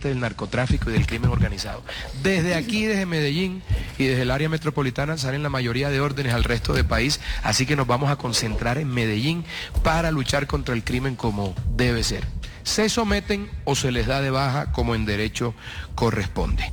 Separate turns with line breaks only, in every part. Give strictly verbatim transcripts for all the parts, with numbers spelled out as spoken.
combate del narcotráfico y del crimen organizado. Desde aquí, desde Medellín y desde el área metropolitana salen la mayoría de órdenes al resto del país, así que nos vamos a concentrar en Medellín para luchar contra el crimen como debe ser. Se someten o se les da de baja como en derecho corresponde.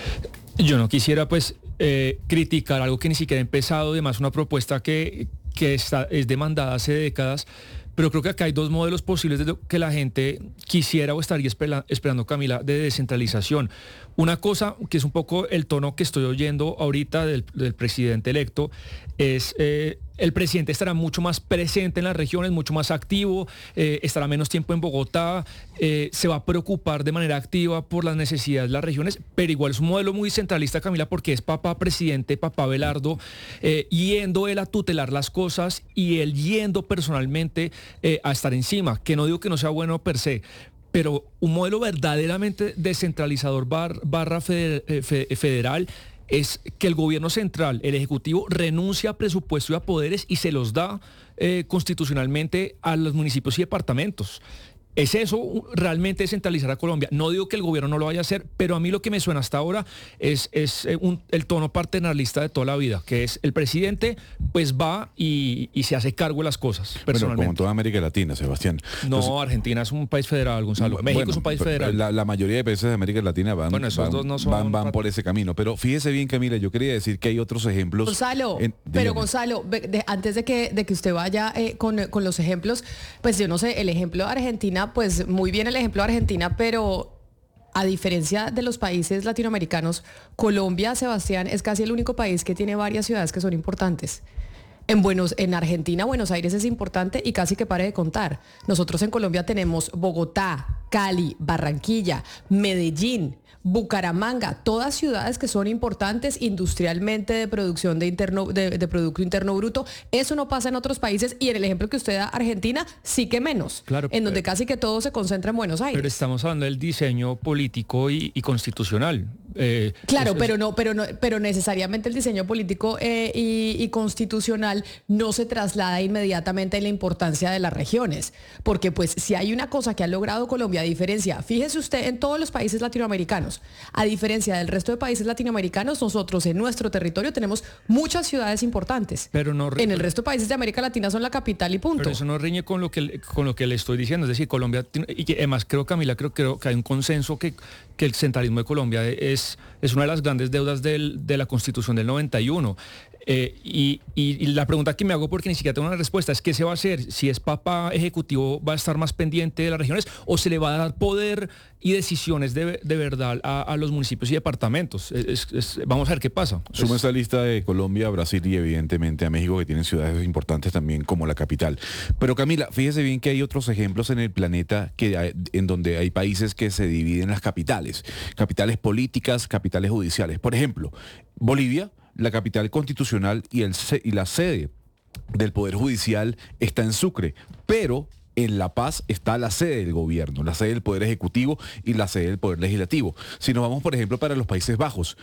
Yo no quisiera pues eh, criticar algo que ni siquiera ha empezado, además una propuesta que, que está, es demandada hace décadas, pero creo que acá hay dos modelos posibles de lo que la gente quisiera o estaría espera, esperando, Camila, de descentralización. Una cosa que es un poco el tono que estoy oyendo ahorita del, del presidente electo es eh, el presidente estará mucho más presente en las regiones, mucho más activo, eh, estará menos tiempo en Bogotá, eh, se va a preocupar de manera activa por las necesidades de las regiones, pero igual es un modelo muy centralista, Camila, porque es papá presidente, papá Belardo, eh, yendo él a tutelar las cosas y él yendo personalmente eh, a estar encima, que no digo que no sea bueno per se, pero un modelo verdaderamente descentralizador bar, barra feder, eh, federal es que el gobierno central, el ejecutivo, renuncia a presupuesto y a poderes y se los da eh, constitucionalmente a los municipios y departamentos. ¿Es eso realmente descentralizar a Colombia? No digo que el gobierno no lo vaya a hacer, pero a mí lo que me suena hasta ahora es, es un, el tono paternalista de toda la vida, que es el presidente pues va y, y se hace cargo de las cosas personalmente.
Bueno, como en toda América Latina, Sebastián.
No, Entonces, Argentina es un país federal, Gonzalo. México
bueno,
es un país federal.
La, la mayoría de países de América Latina van,
bueno, esos
van,
dos no son
van, van por ese camino. Pero fíjese bien, Camila, yo quería decir que hay otros ejemplos.
Gonzalo,
en,
pero Gonzalo, de, antes de que, de que usted vaya eh, con, con los ejemplos, pues yo no sé, el ejemplo de Argentina, pues muy bien el ejemplo de Argentina, pero a diferencia de los países latinoamericanos, Colombia, Sebastián, es casi el único país que tiene varias ciudades que son importantes. En, Buenos, en Argentina, Buenos Aires es importante y casi que pare de contar. Nosotros en Colombia tenemos Bogotá, Cali, Barranquilla, Medellín, Bucaramanga, todas ciudades que son importantes industrialmente de producción de, interno, de, de Producto Interno Bruto. Eso no pasa en otros países y en el ejemplo que usted da, Argentina, sí que menos. Claro, en donde casi que todo se concentra en Buenos Aires.
Pero estamos hablando del diseño político y, y constitucional. Eh,
claro,
es,
pero no, pero no, pero necesariamente el diseño político eh, y, y constitucional no se traslada inmediatamente en la importancia de las regiones, porque pues si hay una cosa que ha logrado Colombia, a diferencia, fíjese usted en todos los países latinoamericanos, a diferencia del resto de países latinoamericanos, nosotros en nuestro territorio tenemos muchas ciudades importantes.
Pero no,
en el resto de países de América Latina son la capital y punto.
Pero eso no riñe con lo que con lo que le estoy diciendo, es decir, Colombia y que además creo, Camila, creo, creo que hay un consenso que que el centralismo de Colombia es, es una de las grandes deudas del, de la Constitución del noventa y uno. Eh, y, y, y la pregunta que me hago, porque ni siquiera tengo una respuesta, es ¿qué se va a hacer? Si es papá ejecutivo, ¿va a estar más pendiente de las regiones o se le va a dar poder y decisiones de, de verdad a, a los municipios y departamentos? Es, es, vamos a ver qué pasa.
Suma esa lista de Colombia, Brasil y evidentemente a México, que tienen ciudades importantes también como la capital. Pero Camila, fíjese bien que hay otros ejemplos en el planeta que hay, en donde hay países que se dividen las capitales. Capitales políticas, capitales judiciales. Por ejemplo, Bolivia, la capital constitucional y, el, y la sede del Poder Judicial está en Sucre, pero en La Paz está la sede del gobierno, la sede del Poder Ejecutivo y la sede del Poder Legislativo. Si nos vamos, por ejemplo, para los Países Bajos,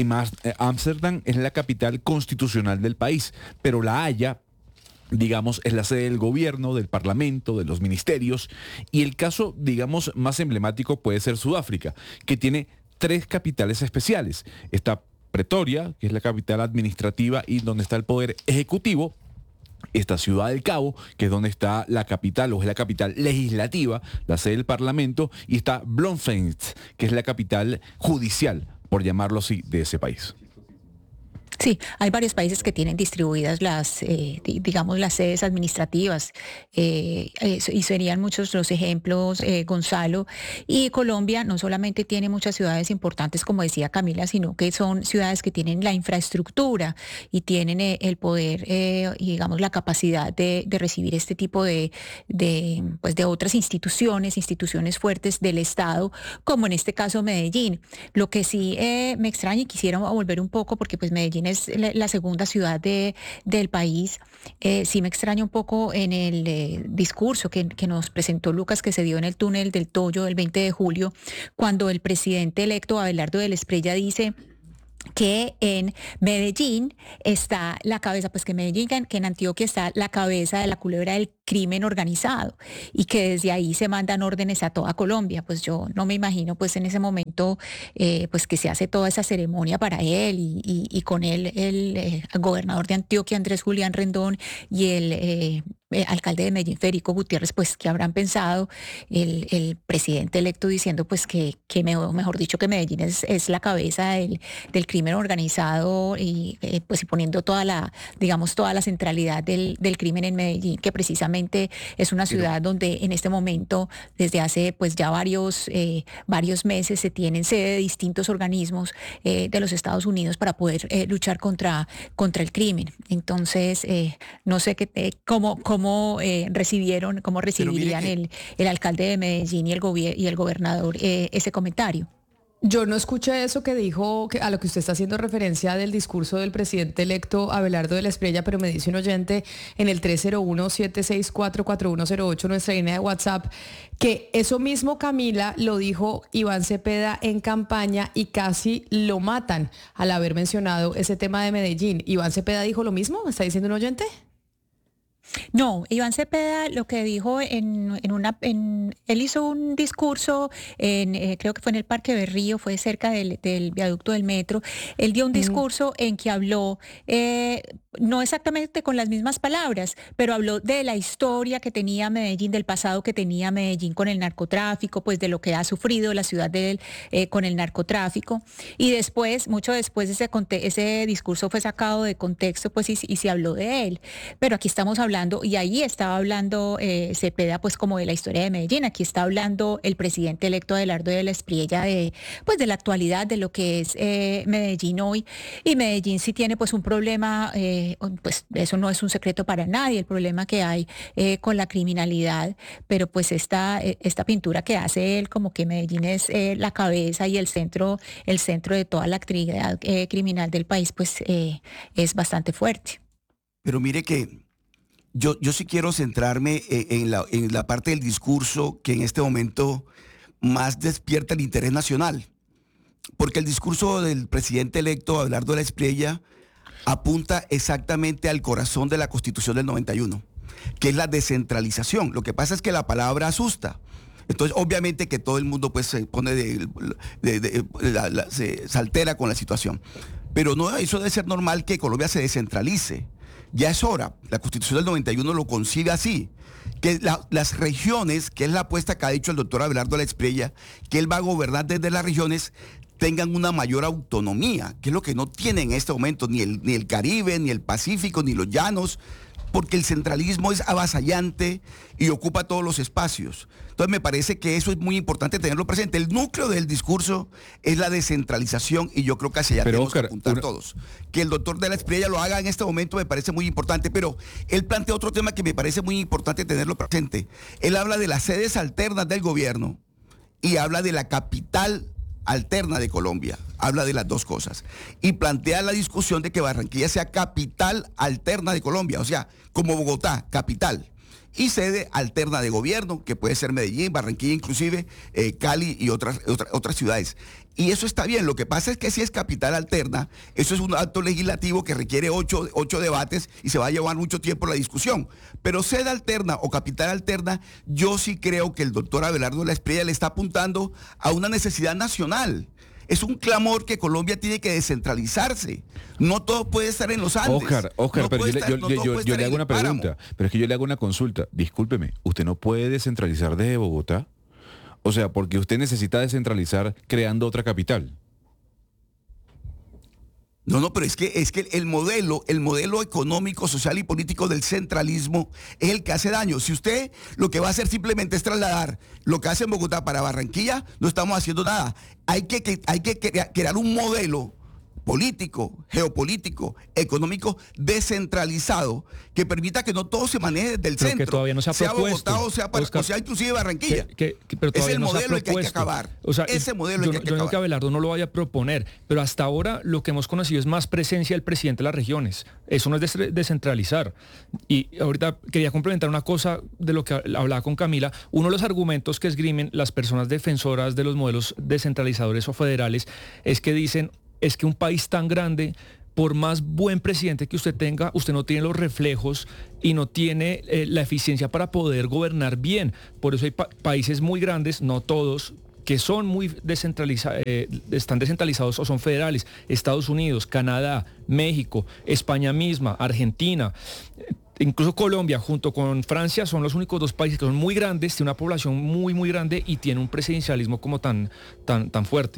Ámsterdam es la capital constitucional del país, pero La Haya, digamos, es la sede del gobierno, del parlamento, de los ministerios, y el caso, digamos, más emblemático puede ser Sudáfrica, que tiene tres capitales especiales. Está Pretoria, que es la capital administrativa y donde está el poder ejecutivo. Está Ciudad del Cabo, que es donde está la capital, o es la capital legislativa, la sede del Parlamento, y está Bloemfontein, que es la capital judicial, por llamarlo así, de ese país.
Sí, hay varios países que tienen distribuidas las, eh, digamos, las sedes administrativas eh, y serían muchos los ejemplos, eh, Gonzalo. Y Colombia no solamente tiene muchas ciudades importantes, como decía Camila, sino que son ciudades que tienen la infraestructura y tienen eh, el poder eh, y, digamos, la capacidad de, de recibir este tipo de, de, pues, de otras instituciones, instituciones fuertes del Estado, como en este caso Medellín. Lo que sí eh, me extraña y quisiera volver un poco, porque pues Medellín es la segunda ciudad de, del país. Eh, sí me extraña un poco en el eh, discurso que, que nos presentó Lucas, que se dio en el túnel del Toyo el veinte de julio, cuando el presidente electo Abelardo del Esprella dice que en Medellín está la cabeza, pues que Medellín, que en Antioquia está la cabeza de la culebra del crimen organizado y que desde ahí se mandan órdenes a toda Colombia. Pues yo no me imagino pues en ese momento momento, eh, pues que se hace toda esa ceremonia para él y, y, y con él el, eh, el gobernador de Antioquia, Andrés Julián Rendón, y el eh, eh, alcalde de Medellín, Federico Gutiérrez, pues que habrán pensado el, el presidente electo diciendo pues que, que me, mejor dicho, que Medellín es, es la cabeza del, del crimen organizado y eh, pues y poniendo toda la, digamos, toda la centralidad del, del crimen en Medellín, que precisamente es una ciudad Pero, donde en este momento, desde hace pues ya varios, eh, varios meses, se tienen sede de distintos organismos eh, de los Estados Unidos para poder eh, luchar contra, contra el crimen. Entonces, eh, no sé qué, eh, cómo, cómo eh, recibieron, cómo recibirían que... el, el alcalde de Medellín y el, gobier- y el gobernador eh, ese comentario.
Yo no escuché eso que dijo, que a lo que usted está haciendo referencia del discurso del presidente electo Abelardo de la Espriella, pero me dice un oyente en el tres cero uno, siete seis cuatro, cuatro uno cero ocho, nuestra línea de WhatsApp, que eso mismo, Camila, lo dijo Iván Cepeda en campaña y casi lo matan al haber mencionado ese tema de Medellín. ¿Iván Cepeda dijo lo mismo? ¿Me está diciendo un oyente?
No, Iván Cepeda lo que dijo en, en una, en, él hizo un discurso, en, eh, creo que fue en el Parque Berrío, fue cerca del, del viaducto del metro. Él dio un discurso mm. en que habló, eh, no exactamente con las mismas palabras, pero habló de la historia que tenía Medellín, del pasado que tenía Medellín con el narcotráfico, pues de lo que ha sufrido la ciudad de él eh, con el narcotráfico. Y después, mucho después, ese, ese discurso fue sacado de contexto, pues y, y se habló de él. Pero aquí estamos hablando, y ahí estaba hablando eh, Cepeda, pues como de la historia de Medellín. Aquí está hablando el presidente electo Abelardo de la Espriella de, pues de la actualidad, de lo que es eh, Medellín hoy. Y Medellín sí tiene pues un problema, eh, pues eso no es un secreto para nadie, el problema que hay eh, con la criminalidad, pero pues esta, esta pintura que hace él como que Medellín es eh, la cabeza y el centro, el centro de toda la actividad eh, criminal del país, pues eh, es bastante fuerte.
Pero mire que Yo, yo sí quiero centrarme en la, en la parte del discurso que en este momento más despierta el interés nacional. Porque el discurso del presidente electo, Abelardo de la Espriella, apunta exactamente al corazón de la Constitución del noventa y uno, que es la descentralización. Lo que pasa es que la palabra asusta. Entonces, obviamente que todo el mundo pues se pone de, de, de, de la, la, se, se altera con la situación. Pero no, eso debe ser normal que Colombia se descentralice. Ya es hora, la Constitución del noventa y uno lo concibe así, que la, las regiones, que es la apuesta que ha dicho el doctor Abelardo de la Espriella, que él va a gobernar desde las regiones, tengan una mayor autonomía, que es lo que no tienen en este momento ni el, ni el Caribe, ni el Pacífico, ni los llanos, porque el centralismo es avasallante y ocupa todos los espacios. Entonces me parece que eso es muy importante tenerlo presente. El núcleo del discurso es la descentralización y yo creo que hacia allá
pero,
tenemos
Oscar,
que apuntar una... todos. Que el doctor de la Espriella lo haga en este momento me parece muy importante, pero él plantea otro tema que me parece muy importante tenerlo presente. Él habla de las sedes alternas del gobierno y habla de la capital alterna de Colombia, habla de las dos cosas y plantea la discusión de que Barranquilla sea capital alterna de Colombia, o sea, como Bogotá, capital, y sede alterna de gobierno, que puede ser Medellín, Barranquilla, inclusive eh, Cali y otras, otras, otras ciudades. Y eso está bien, lo que pasa es que si es capital alterna, eso es un acto legislativo que requiere ocho, ocho debates y se va a llevar mucho tiempo la discusión. Pero sede alterna o capital alterna, yo sí creo que el doctor Abelardo de la Espriella le está apuntando a una necesidad nacional. Es un clamor que Colombia tiene que descentralizarse. No todo puede estar en los Andes.
Oscar, Oscar,
no
pero yo,
estar,
yo,
no
yo, yo, yo le hago una pregunta, pero es que yo le hago una consulta. Discúlpeme, ¿usted no puede descentralizar desde Bogotá? O sea, porque usted necesita descentralizar creando otra capital.
No, no, pero es que, es que el modelo, el modelo económico, social y político del centralismo es el que hace daño. Si usted lo que va a hacer simplemente es trasladar lo que hace en Bogotá para Barranquilla, no estamos haciendo nada. Hay que, que, hay que crear un modelo político, geopolítico, económico descentralizado que permita que no todo se maneje desde el
pero
centro,
que todavía no se ha
sea
propuesto,
Bogotá o sea, para,
Oscar,
o sea inclusive Barranquilla.
Que, que, que, pero
es el
no
modelo que hay que acabar.
O sea,
ese modelo
yo,
que hay que
yo
acabar.
no que Abelardo no lo vaya a proponer, pero hasta ahora lo que hemos conocido es más presencia del presidente de las regiones. Eso no es descentralizar. Y ahorita quería complementar una cosa de lo que hablaba con Camila. Uno de los argumentos que esgrimen las personas defensoras de los modelos descentralizadores o federales es que dicen es que un país tan grande, por más buen presidente que usted tenga, usted no tiene los reflejos y no tiene eh, la eficiencia para poder gobernar bien. Por eso hay pa- países muy grandes, no todos, que son muy descentralizados, eh, están descentralizados o son federales, Estados Unidos, Canadá, México, España misma, Argentina, incluso Colombia junto con Francia son los únicos dos países que son muy grandes, tienen una población muy muy grande y tienen un presidencialismo como tan, tan, tan fuerte.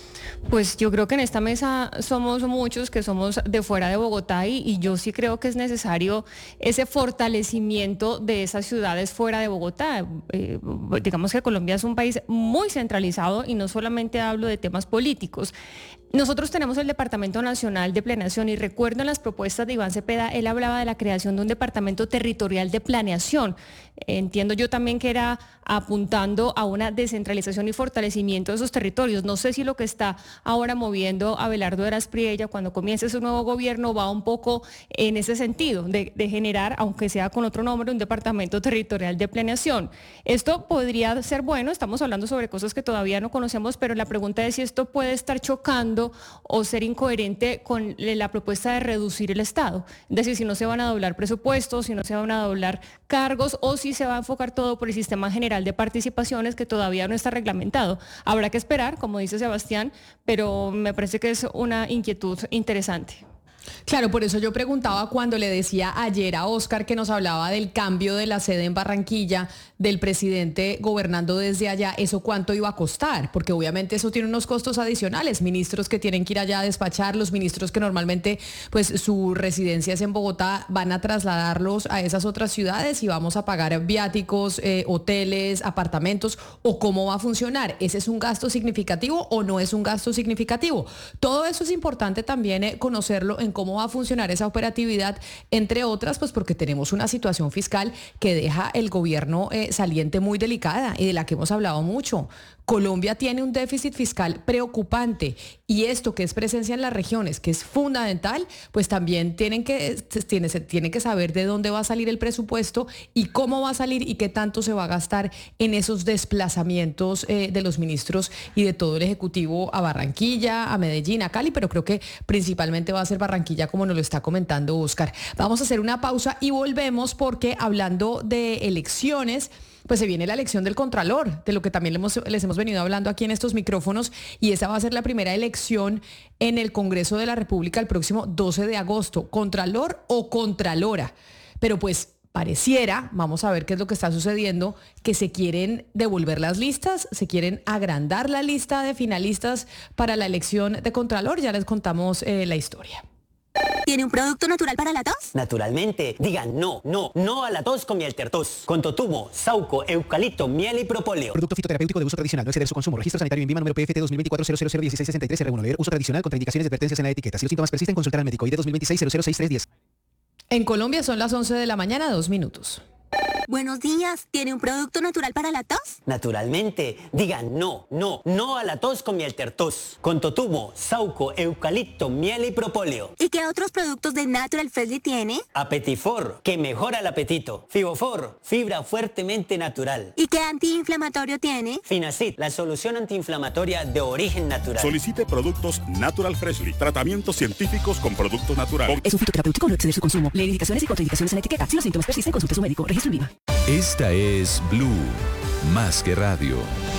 Pues yo creo que en esta mesa somos muchos que somos de fuera de Bogotá y, y yo sí creo que es necesario ese fortalecimiento de esas ciudades fuera de Bogotá. Eh, digamos que Colombia es un país muy centralizado y no solamente hablo de temas políticos. Nosotros tenemos el Departamento Nacional de Planeación y recuerdo en las propuestas de Iván Cepeda, él hablaba de la creación de un Departamento Territorial de Planeación. Entiendo yo también que era apuntando a una descentralización y fortalecimiento de esos territorios. No sé si lo que está ahora moviendo Abelardo Heras Priella cuando comience su nuevo gobierno va un poco en ese sentido, de, de generar, aunque sea con otro nombre, un Departamento Territorial de Planeación. Esto podría ser bueno, estamos hablando sobre cosas que todavía no conocemos, pero la pregunta es si esto puede estar chocando o ser incoherente con la propuesta de reducir el Estado. Es decir, si no se van a doblar presupuestos, si no se van a doblar cargos o si se va a enfocar todo por el sistema general de participaciones que todavía no está reglamentado. Habrá que esperar, como dice Sebastián, pero me parece que es una inquietud interesante.
Claro, por eso yo preguntaba cuando le decía ayer a Oscar que nos hablaba del cambio de la sede en Barranquilla, del presidente gobernando desde allá, ¿eso cuánto iba a costar? Porque obviamente eso tiene unos costos adicionales, ministros que tienen que ir allá a despachar, los ministros que normalmente pues su residencia es en Bogotá, van a trasladarlos a esas otras ciudades y vamos a pagar viáticos, eh, hoteles, apartamentos, o cómo va a funcionar. ¿Ese es un gasto significativo o no es un gasto significativo? Todo eso es importante también eh, conocerlo en cómo va a funcionar esa operatividad, entre otras, pues porque tenemos una situación fiscal que deja el gobierno eh, saliente muy delicada y de la que hemos hablado mucho. Colombia tiene un déficit fiscal preocupante y esto que es presencia en las regiones, que es fundamental, pues también tienen que, tiene, se tiene que saber de dónde va a salir el presupuesto y cómo va a salir y qué tanto se va a gastar en esos desplazamientos eh, de los ministros y de todo el Ejecutivo a Barranquilla, a Medellín, a Cali, pero creo que principalmente va a ser Barranquilla, como nos lo está comentando Oscar. Vamos a hacer una pausa y volvemos porque hablando de elecciones, pues se viene la elección del Contralor, de lo que también les hemos, les hemos venido hablando aquí en estos micrófonos, y esa va a ser la primera elección en el Congreso de la República el próximo doce de agosto, Contralor o Contralora. Pero pues pareciera, vamos a ver qué es lo que está sucediendo, que se quieren devolver las listas, se quieren agrandar la lista de finalistas para la elección de Contralor, ya les contamos eh, la historia.
¿Tiene un producto natural para la tos?
Naturalmente. Digan no, no, no a la tos con miel tertos. Con totumo, sauco, eucalipto, miel y propóleo.
Producto fitoterapéutico de uso tradicional. No exceder su consumo. Registro sanitario INVIMA número P F T dos mil veinticuatro cero cero cero dieciséis sesenta y tres R uno. Leer uso tradicional. Contraindicaciones y advertencias en la etiqueta. Si los síntomas persisten, consultar al médico. I D dos mil veintiséis cero cero seis tres diez.
En Colombia son las once de la mañana, dos minutos.
Buenos días. ¿Tiene un producto natural para la tos?
Naturalmente. Digan no, no, no a la tos con miel tertos. Con totumo, sauco, eucalipto, miel y propóleo.
¿Y qué otros productos de Natural Freshly tiene?
Apetifor, que mejora el apetito. Fibofor, fibra fuertemente natural.
¿Y qué antiinflamatorio tiene?
Finacid, la solución antiinflamatoria de origen natural.
Solicite productos Natural Freshly. Tratamientos científicos con productos naturales.
Es un fitoterapéutico, no exceder su consumo. Leer indicaciones y contraindicaciones en la etiqueta. Si los síntomas persisten, consulte a su médico. Registro INVIMA.
Esta es Blue, más que radio.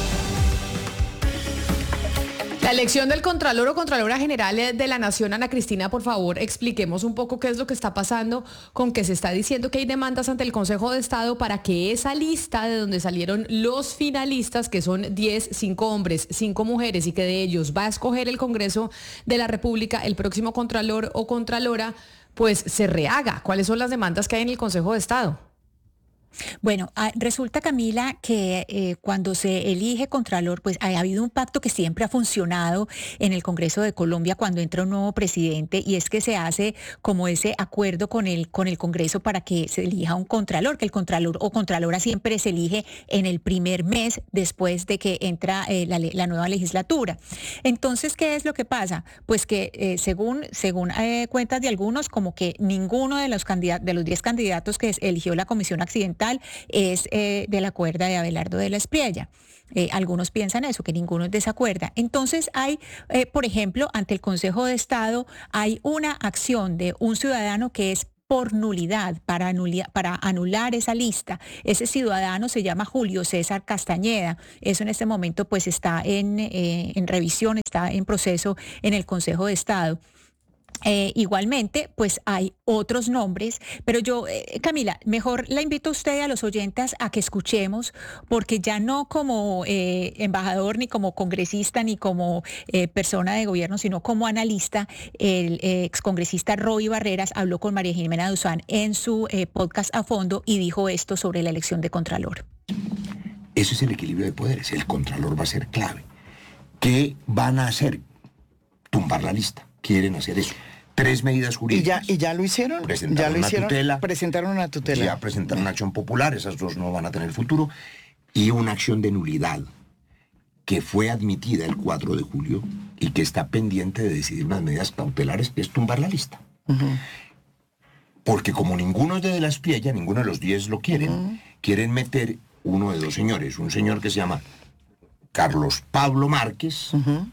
La elección del Contralor o Contralora General de la Nación, Ana Cristina, por favor, expliquemos un poco qué es lo que está pasando con que se está diciendo que hay demandas ante el Consejo de Estado para que esa lista de donde salieron los finalistas, que son diez, cinco hombres, cinco mujeres, y que de ellos va a escoger el Congreso de la República el próximo Contralor o Contralora, pues se rehaga. ¿Cuáles son las demandas que hay en el Consejo de Estado?
Bueno, resulta, Camila, que eh, cuando se elige Contralor, pues ha habido un pacto que siempre ha funcionado en el Congreso de Colombia cuando entra un nuevo presidente, y es que se hace como ese acuerdo con el, con el Congreso para que se elija un Contralor, que el Contralor o Contralora siempre se elige en el primer mes después de que entra eh, la, la nueva legislatura. Entonces, ¿qué es lo que pasa? Pues que eh, según, según eh, cuentas de algunos, como que ninguno de los candidatos, de los diez candidatos que eligió la Comisión Accidental es eh, de la cuerda de Abelardo Heras Priella. Eh, algunos piensan eso, que ninguno es de esa cuerda. Entonces hay, eh, por ejemplo, ante el Consejo de Estado hay una acción de un ciudadano que es por nulidad, para anular, para anular esa lista. Ese ciudadano se llama Julio César Castañeda. Eso en este momento pues está en, eh, en revisión, está en proceso en el Consejo de Estado. Eh, igualmente, pues hay otros nombres, pero yo, eh, Camila, mejor la invito a usted y a los oyentes a que escuchemos, porque ya no como eh, embajador, ni como congresista, ni como eh, persona de gobierno, sino como analista, el eh, excongresista Roy Barreras habló con María Jimena Duzán en su eh, podcast A Fondo y dijo esto sobre la elección de Contralor.
Ese es el equilibrio de poderes, el Contralor va a ser clave. ¿Qué van a hacer? Tumbar la lista. Quieren hacer eso. Tres medidas jurídicas.
¿Y ya, y ya lo hicieron?
Presentaron
¿Ya lo
una
hicieron?
tutela.
Presentaron una tutela.
Ya presentaron una acción popular, esas dos no van a tener futuro. Y una acción de nulidad que fue admitida el cuatro de julio y que está pendiente de decidir unas medidas cautelares, es tumbar la lista. Uh-huh. Porque como ninguno es de, de la Espriella, ninguno de los diez lo quieren, uh-huh. quieren meter uno de dos señores. Un señor que se llama Carlos Pablo Márquez, uh-huh.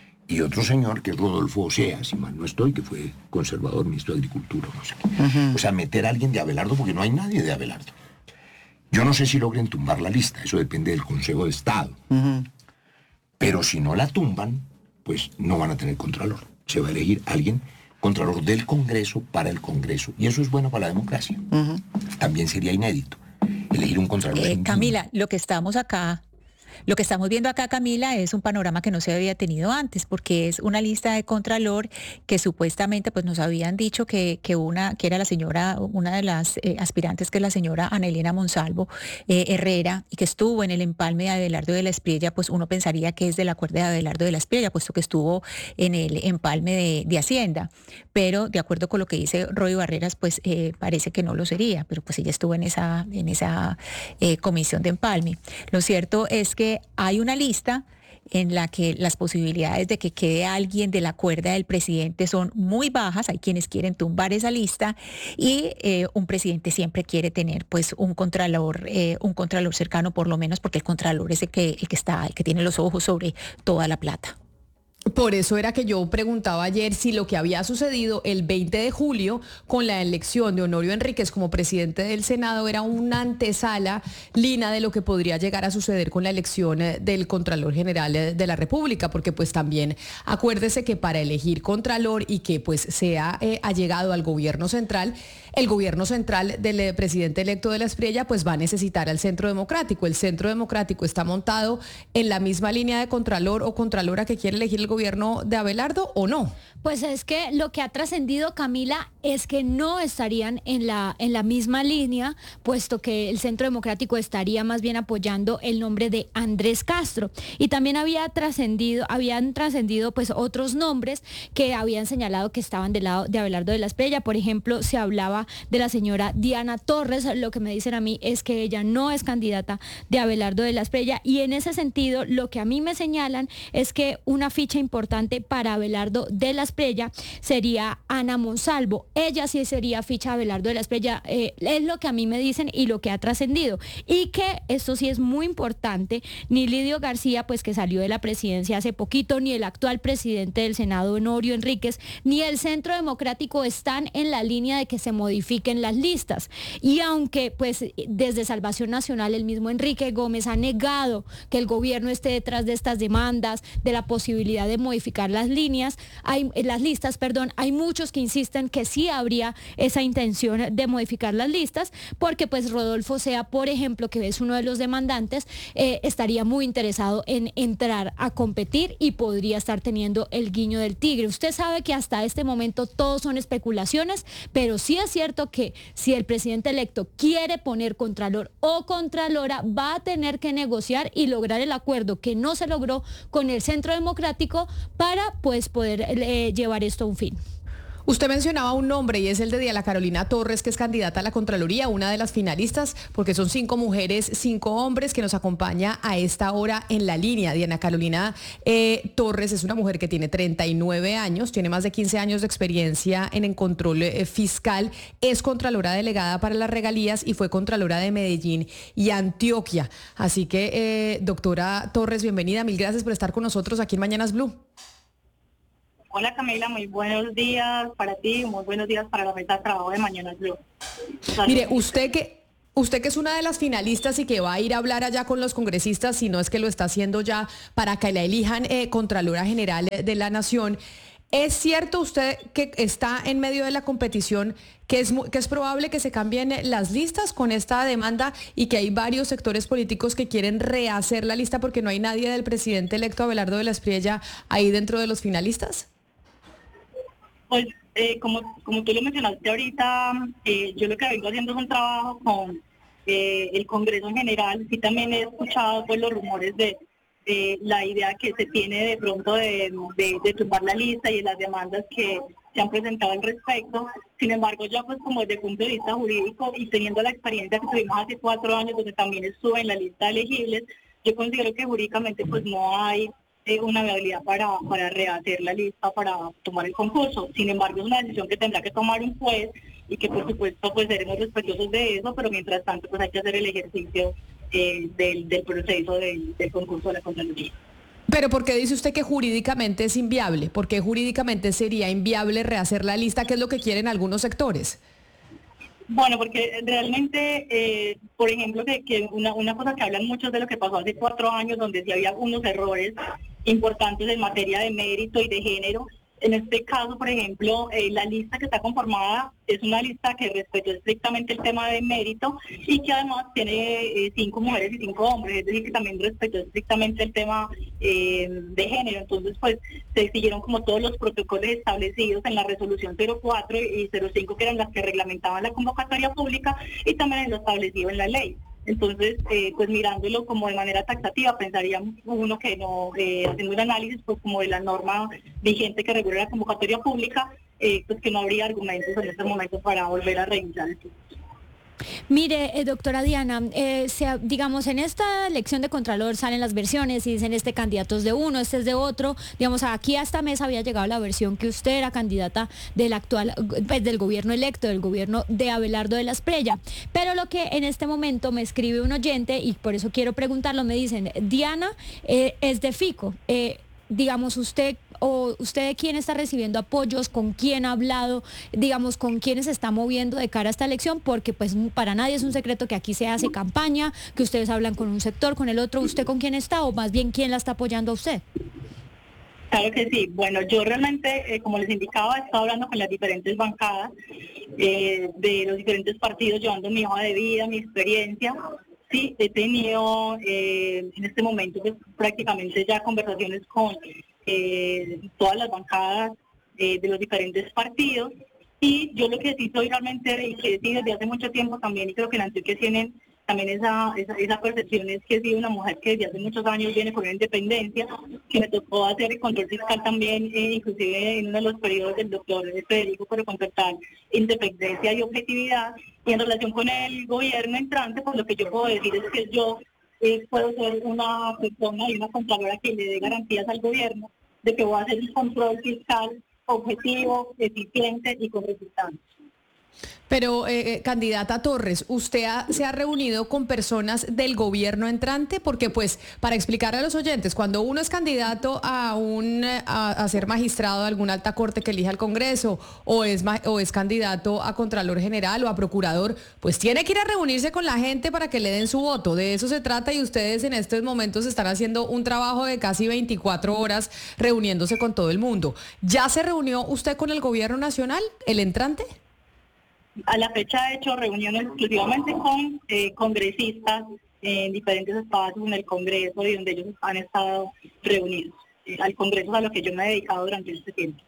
y otro señor que es Rodolfo Osea, si mal no estoy, que fue conservador, ministro de Agricultura, no sé qué. Uh-huh. O sea, meter a alguien de Abelardo, porque no hay nadie de Abelardo. Yo no sé si logren tumbar la lista, eso depende del Consejo de Estado. Uh-huh. Pero si no la tumban, pues no van a tener Contralor. Se va a elegir alguien, Contralor del Congreso para el Congreso. Y eso es bueno para la democracia. Uh-huh. También sería inédito elegir un Contralor.
Eh, Camila, lo que estamos acá... Lo que estamos viendo acá, Camila, es un panorama que no se había tenido antes, porque es una lista de Contralor que supuestamente pues nos habían dicho que, que una que era la señora, una de las eh, aspirantes, que es la señora Ana Elena Monsalvo eh, Herrera, y que estuvo en el empalme de Abelardo de la Espriella. Pues uno pensaría que es de la cuerda de Abelardo de la Espriella, puesto que estuvo en el empalme de, de Hacienda. Pero de acuerdo con lo que dice Roy Barreras, pues eh, parece que no lo sería, pero pues ella estuvo en esa, en esa eh, comisión de empalme. Lo cierto es que hay una lista en la que las posibilidades de que quede alguien de la cuerda del presidente son muy bajas. Hay quienes quieren tumbar esa lista y eh, un presidente siempre quiere tener pues un contralor, eh, un contralor cercano, por lo menos, porque el contralor es el que, el que está, el que tiene los ojos sobre toda la plata.
Por eso era que yo preguntaba ayer si lo que había sucedido el veinte de julio con la elección de Honorio Enríquez como presidente del Senado era una antesala, Lina, de lo que podría llegar a suceder con la elección del Contralor General de la República, porque pues también acuérdese que para elegir Contralor y que pues sea eh, allegado al gobierno central, el gobierno central del presidente electo de la Espriella pues va a necesitar al Centro Democrático. El Centro Democrático está montado en la misma línea de Contralor o Contralora que quiere elegir el gobierno de Abelardo, ¿o no?
Pues es que lo que ha trascendido, Camila, es que no estarían en la, en la misma línea, puesto que el Centro Democrático estaría más bien apoyando el nombre de Andrés Castro. Y también había trascendido, habían trascendido pues otros nombres que habían señalado que estaban del lado de Abelardo de la Espriella. Por ejemplo, se hablaba de la señora Diana Torres. Lo que me dicen a mí es que ella no es candidata de Abelardo de la Espriella, y en ese sentido lo que a mí me señalan es que una ficha importante para Abelardo de la Espriella sería Ana Monsalvo. Ella sí sería ficha de Abelardo de la Espriella, eh, es lo que a mí me dicen y lo que ha trascendido. Y que esto sí es muy importante, ni Lidio García, pues que salió de la presidencia hace poquito, ni el actual presidente del Senado, Honorio Enríquez, ni el Centro Democrático están en la línea de que se modifiquen las listas. Y aunque pues desde Salvación Nacional el mismo Enrique Gómez ha negado que el gobierno esté detrás de estas demandas, de la posibilidad de modificar las líneas, hay, las listas, perdón, hay muchos que insisten que sí habría esa intención de modificar las listas, porque pues Rodolfo Osea, por ejemplo, que es uno de los demandantes, eh, estaría muy interesado en entrar a competir y podría estar teniendo el guiño del tigre. Usted sabe que hasta este momento todo son especulaciones, pero sí es cierto que si el presidente electo quiere poner contralor o contralora, va a tener que negociar y lograr el acuerdo que no se logró con el Centro Democrático para pues poder eh, llevar esto a un fin.
Usted mencionaba un nombre y es el de Diana Carolina Torres, que es candidata a la Contraloría, una de las finalistas, porque son cinco mujeres, cinco hombres, que nos acompaña a esta hora en la línea. Diana Carolina eh, Torres es una mujer que tiene treinta y nueve años, tiene más de quince años de experiencia en el control eh, fiscal, es Contralora Delegada para las Regalías y fue Contralora de Medellín y Antioquia. Así que, eh, doctora Torres, bienvenida, mil gracias por estar con nosotros aquí en Mañanas Blue.
Hola Camila, muy buenos días para ti, muy buenos días para la mesa de trabajo de Mañana Blue.
Mire, usted que usted que es una de las finalistas y que va a ir a hablar allá con los congresistas, si no es que lo está haciendo ya para que la elijan eh, Contralora General de la Nación, ¿es cierto usted que está en medio de la competición, que es, que es probable que se cambien las listas con esta demanda y que hay varios sectores políticos que quieren rehacer la lista porque no hay nadie del presidente electo Abelardo de la Espriella ahí dentro de los finalistas?
Pues eh, como, como tú lo mencionaste ahorita, eh, yo lo que vengo haciendo es un trabajo con eh, el Congreso en general. Sí, también he escuchado pues los rumores de eh, la idea que se tiene de pronto de, de, de tumbar la lista y de las demandas que se han presentado al respecto. Sin embargo, yo pues como desde el punto de vista jurídico y teniendo la experiencia que tuvimos hace cuatro años donde también estuve en la lista de elegibles, yo considero que jurídicamente pues no hay eh, una viabilidad para, para rehacer la lista, para tomar el concurso. Sin embargo, es una decisión que tendrá que tomar un juez y que por supuesto pues seremos respetuosos de eso, pero mientras tanto pues hay que hacer el ejercicio eh, del, del proceso del, del concurso de la Contraloría.
Pero ¿por qué dice usted que jurídicamente es inviable? ¿Por qué jurídicamente sería inviable rehacer la lista, que es lo que quieren algunos sectores?
Bueno, porque realmente, eh, por ejemplo, que, que una, una cosa que hablan muchos de lo que pasó hace cuatro años, donde sí había unos errores importantes en materia de mérito y de género. En este caso, por ejemplo, eh, la lista que está conformada es una lista que respetó estrictamente el tema de mérito y que además tiene eh, cinco mujeres y cinco hombres, es decir, que también respetó estrictamente el tema eh, de género. Entonces, pues, se siguieron como todos los protocolos establecidos en la resolución cero cuatro y cero cinco, que eran las que reglamentaban la convocatoria pública, y también en lo establecido en la ley. Entonces, eh, pues mirándolo como de manera taxativa, pensaría uno que no, eh, haciendo un análisis pues como de la norma vigente que regula la convocatoria pública, eh, pues que no habría argumentos en este momento para volver a revisar esto.
Mire, eh, doctora Diana, eh, sea, digamos, en esta elección de Contralor salen las versiones y dicen este candidato es de uno, este es de otro. Digamos, aquí a esta mesa había llegado la versión que usted era candidata del actual, pues, del gobierno electo, del gobierno de Abelardo de la Espriella. Pero lo que en este momento me escribe un oyente, y por eso quiero preguntarlo, me dicen, Diana eh, es de Fico. Eh, digamos, usted o usted de quién está recibiendo apoyos, con quién ha hablado, digamos, con quién se está moviendo de cara a esta elección, porque pues para nadie es un secreto que aquí se hace campaña, que ustedes hablan con un sector, con el otro. ¿Usted con quién está, o más bien quién la está apoyando a usted?
Claro que sí. Bueno, yo realmente, eh, como les indicaba, he estado hablando con las diferentes bancadas eh, de los diferentes partidos, llevando mi hoja de vida, mi experiencia. Sí, he tenido eh, en este momento pues, prácticamente ya conversaciones con eh, todas las bancadas eh, de los diferentes partidos, y yo lo que sí soy realmente, y que sí desde hace mucho tiempo también, y creo que en Antioquia tienen también esa, esa, esa percepción, es que he sido una mujer que desde hace muchos años viene con una independencia, que me tocó hacer el control fiscal también, eh, inclusive en uno de los periodos del doctor Federico, para contratar independencia y objetividad. Y en relación con el gobierno entrante, pues lo que yo puedo decir es que yo eh, puedo ser una persona y una contralora que le dé garantías al gobierno de que voy a hacer un control fiscal objetivo, eficiente y con resultados.
Pero, eh, eh, candidata Torres, ¿usted ha, se ha reunido con personas del gobierno entrante? Porque, pues, para explicar a los oyentes, cuando uno es candidato a un a, a ser magistrado de alguna alta corte que elija el Congreso, o es, o es candidato a Contralor General o a Procurador, pues tiene que ir a reunirse con la gente para que le den su voto. De eso se trata, y ustedes en estos momentos están haciendo un trabajo de casi veinticuatro horas reuniéndose con todo el mundo. ¿Ya se reunió usted con el gobierno nacional, el entrante?
A la fecha he hecho reuniones exclusivamente con eh, congresistas en diferentes espacios en el Congreso, y donde ellos han estado reunidos. Eh, al Congreso es a lo que yo me he dedicado durante este tiempo.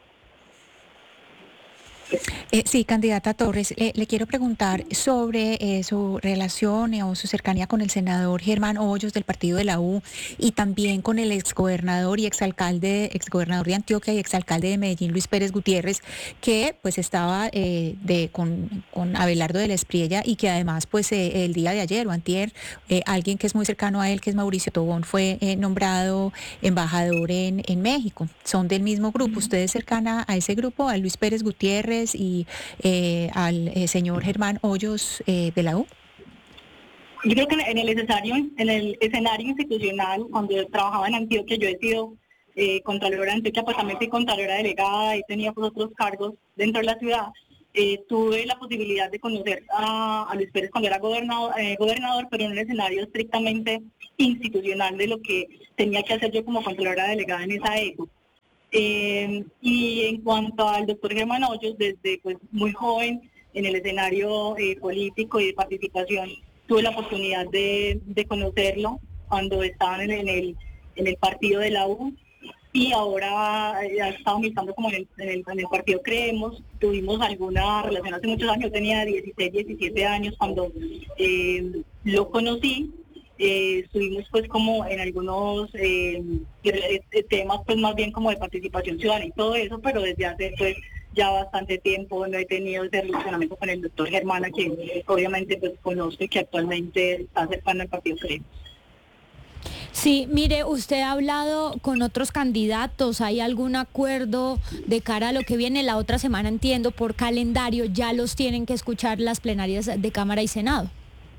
Eh, sí, candidata Torres, eh, le quiero preguntar sobre eh, su relación eh, o su cercanía con el senador Germán Hoyos del partido de la U, y también con el exgobernador y exalcalde, exgobernador de Antioquia y exalcalde de Medellín, Luis Pérez Gutiérrez, que pues estaba eh, de, con, con Abelardo de la Espriella, y que además pues eh, el día de ayer o antier, eh, alguien que es muy cercano a él, que es Mauricio Tobón, fue eh, nombrado embajador en, en México. Son del mismo grupo. ¿Usted es cercana a ese grupo, a Luis Pérez Gutiérrez y eh, al eh, señor Germán Hoyos eh, de la U?
Yo creo que en el escenario, en el escenario institucional, cuando yo trabajaba en Antioquia, yo he sido eh, Contralora de Antioquia, pues también fui Contralora delegada y tenía pues otros cargos dentro de la ciudad. Eh, tuve la posibilidad de conocer a, a Luis Pérez cuando era gobernador, eh, gobernador, pero en un escenario estrictamente institucional de lo que tenía que hacer yo como Contralora delegada en esa época. Eh, y en cuanto al doctor Germán Hoyos, desde pues muy joven en el escenario eh, político y de participación, tuve la oportunidad de, de conocerlo cuando estaban en, en, el, en el partido de la U, y ahora eh, ha estado militando como en el, en, el, en el partido Creemos. Tuvimos alguna relación hace muchos años, yo tenía dieciséis, diecisiete años cuando eh, lo conocí. Eh, estuvimos pues como en algunos eh, temas pues más bien como de participación ciudadana y todo eso, pero desde hace pues ya bastante tiempo no he tenido ese relacionamiento con el doctor Germán, a quien obviamente pues conozco y que actualmente está cercano al partido Creemos.
Sí, mire, usted ha hablado con otros candidatos, ¿hay algún acuerdo de cara a lo que viene la otra semana? Entiendo, por calendario ya los tienen que escuchar las plenarias de Cámara y Senado.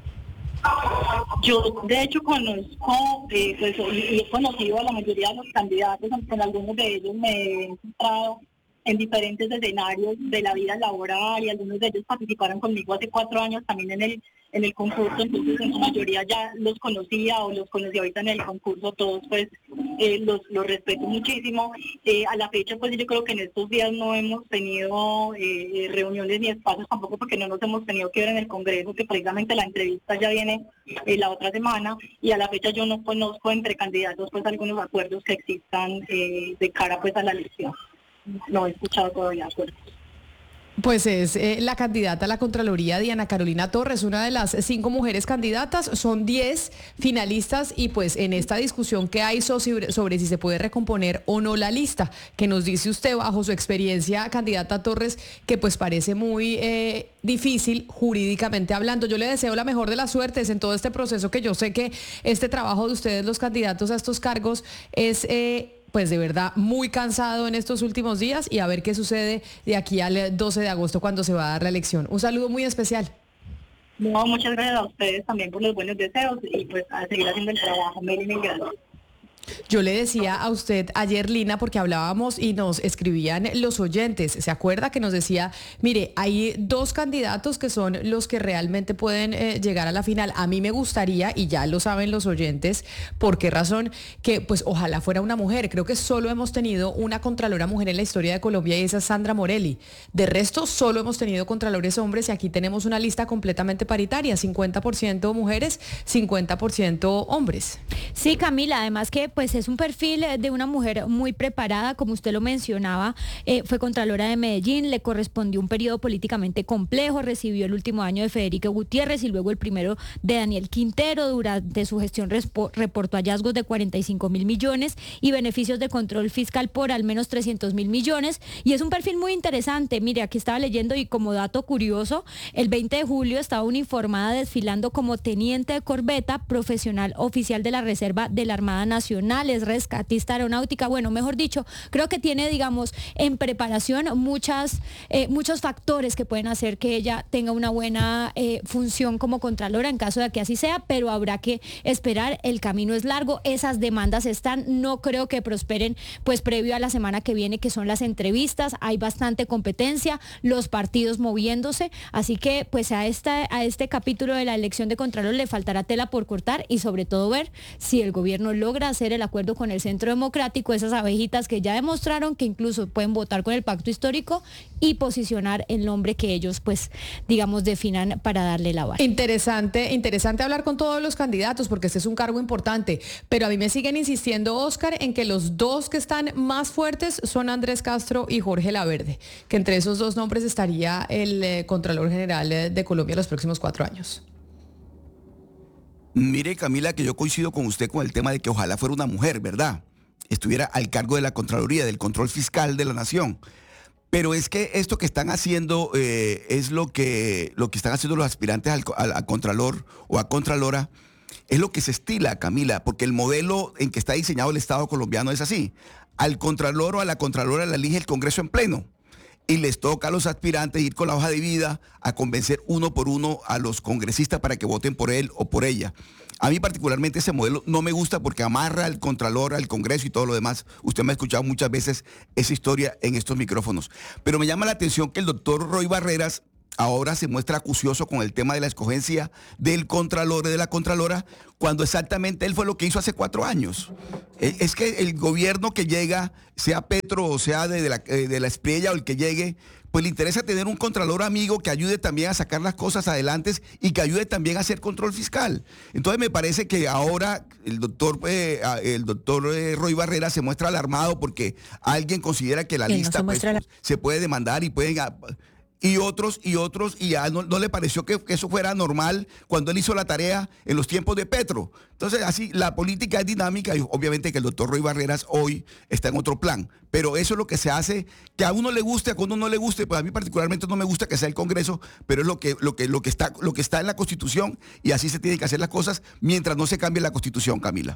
Yo, de hecho, conozco, eh, pues, y he conocido a la mayoría de los candidatos, aunque en algunos de ellos me he encontrado en diferentes escenarios de la vida laboral, y algunos de ellos participaron conmigo hace cuatro años también en el en el concurso, entonces en su mayoría ya los conocía o los conocí ahorita en el concurso, todos pues eh, los, los respeto muchísimo. Eh, a la fecha pues yo creo que en estos días no hemos tenido eh, reuniones ni espacios tampoco, porque no nos hemos tenido que ver en el Congreso, que precisamente la entrevista ya viene eh, la otra semana, y a la fecha yo no conozco entre candidatos pues algunos acuerdos que existan eh, de cara pues a la elección. No he escuchado todavía acuerdos.
Pues es eh, la candidata a la Contraloría, Diana Carolina Torres, una de las cinco mujeres candidatas. Son diez finalistas y pues en esta discusión que hay sobre, sobre si se puede recomponer o no la lista, que nos dice usted bajo su experiencia, candidata Torres, que pues parece muy eh, difícil jurídicamente hablando. Yo le deseo la mejor de las suertes en todo este proceso, que yo sé que este trabajo de ustedes, los candidatos a estos cargos, es... Eh, pues de verdad muy cansado en estos últimos días, y a ver qué sucede de aquí al doce de agosto cuando se va a dar la elección. Un saludo muy especial.
No, muchas gracias a ustedes también por los buenos deseos y pues a seguir haciendo el trabajo. Mil, mil gracias.
Yo le decía a usted ayer, Lina, porque hablábamos y nos escribían los oyentes, ¿se acuerda que nos decía, mire, hay dos candidatos que son los que realmente pueden eh, llegar a la final? A mí me gustaría, y ya lo saben los oyentes, ¿por qué razón? Que pues ojalá fuera una mujer. Creo que solo hemos tenido una contralora mujer en la historia de Colombia, y esa es Sandra Morelli. De resto, solo hemos tenido contralores hombres, y aquí tenemos una lista completamente paritaria, cincuenta por ciento mujeres, cincuenta por ciento hombres.
Sí, Camila, además que pues es un perfil de una mujer muy preparada, como usted lo mencionaba, eh, fue Contralora de Medellín, le correspondió un periodo políticamente complejo, recibió el último año de Federico Gutiérrez y luego el primero de Daniel Quintero. Durante su gestión reportó hallazgos de cuarenta y cinco mil millones y beneficios de control fiscal por al menos trescientos mil millones, y es un perfil muy interesante. Mire, aquí estaba leyendo, y como dato curioso, el veinte de julio estaba uniformada desfilando como teniente de corbeta, profesional oficial de la Reserva de la Armada Nacional, es rescatista aeronáutica. Bueno, mejor dicho, creo que tiene, digamos, en preparación muchas, eh, muchos factores que pueden hacer que ella tenga una buena eh, función como contralora en caso de que así sea, pero habrá que esperar, el camino es largo, esas demandas están, no creo que prosperen pues previo a la semana que viene, que son las entrevistas, hay bastante competencia, los partidos moviéndose, así que pues a, esta, a este capítulo de la elección de contralor le faltará tela por cortar, y sobre todo ver si el gobierno logra hacer el acuerdo con el Centro Democrático, esas abejitas que ya demostraron que incluso pueden votar con el pacto histórico y posicionar el nombre que ellos pues digamos definan para darle la vara.
Interesante, interesante hablar con todos los candidatos, porque este es un cargo importante, pero a mí me siguen insistiendo, Oscar, en que los dos que están más fuertes son Andrés Castro y Jorge Laverde, que entre esos dos nombres estaría el eh, Contralor General eh, de Colombia los próximos cuatro años.
Mire, Camila, que yo coincido con usted con el tema de que ojalá fuera una mujer, ¿verdad? Estuviera al cargo de la Contraloría, del control fiscal de la nación. Pero es que esto que están haciendo eh, es lo que, lo que están haciendo los aspirantes al, al, a Contralor o a Contralora, es lo que se estila, Camila, porque el modelo en que está diseñado el Estado colombiano es así. Al Contralor o a la Contralora la elige el Congreso en pleno. y les toca a los aspirantes ir con la hoja de vida a convencer uno por uno a los congresistas para que voten por él o por ella. A mí particularmente ese modelo no me gusta porque amarra al Contralor, al Congreso y todo lo demás. Usted me ha escuchado muchas veces esa historia en estos micrófonos. Pero me llama la atención que el doctor Roy Barreras ahora se muestra acucioso con el tema de la escogencia del Contralor, de la Contralora, cuando exactamente él fue lo que hizo hace cuatro años. Es que el gobierno que llega, sea Petro o sea de la, de la Espriella o el que llegue, pues le interesa tener un Contralor amigo que ayude también a sacar las cosas adelante y que ayude también a hacer control fiscal. Entonces me parece que ahora el doctor, eh, el doctor eh, Roy Barrera se muestra alarmado porque alguien considera que la
Él no
lista
se
pues,
muestra la-
se puede demandar y pueden... Y otros, y otros, y ya no, no le pareció que, que eso fuera normal cuando él hizo la tarea en los tiempos de Petro. Entonces, así, la política es dinámica y obviamente que el doctor Roy Barreras hoy está en otro plan. Pero eso es lo que se hace, que a uno le guste, a uno no le guste, pues a mí particularmente no me gusta que sea el Congreso, pero es lo que, lo que, lo que está, lo que está en la Constitución y así se tienen que hacer las cosas mientras no se cambie la Constitución, Camila.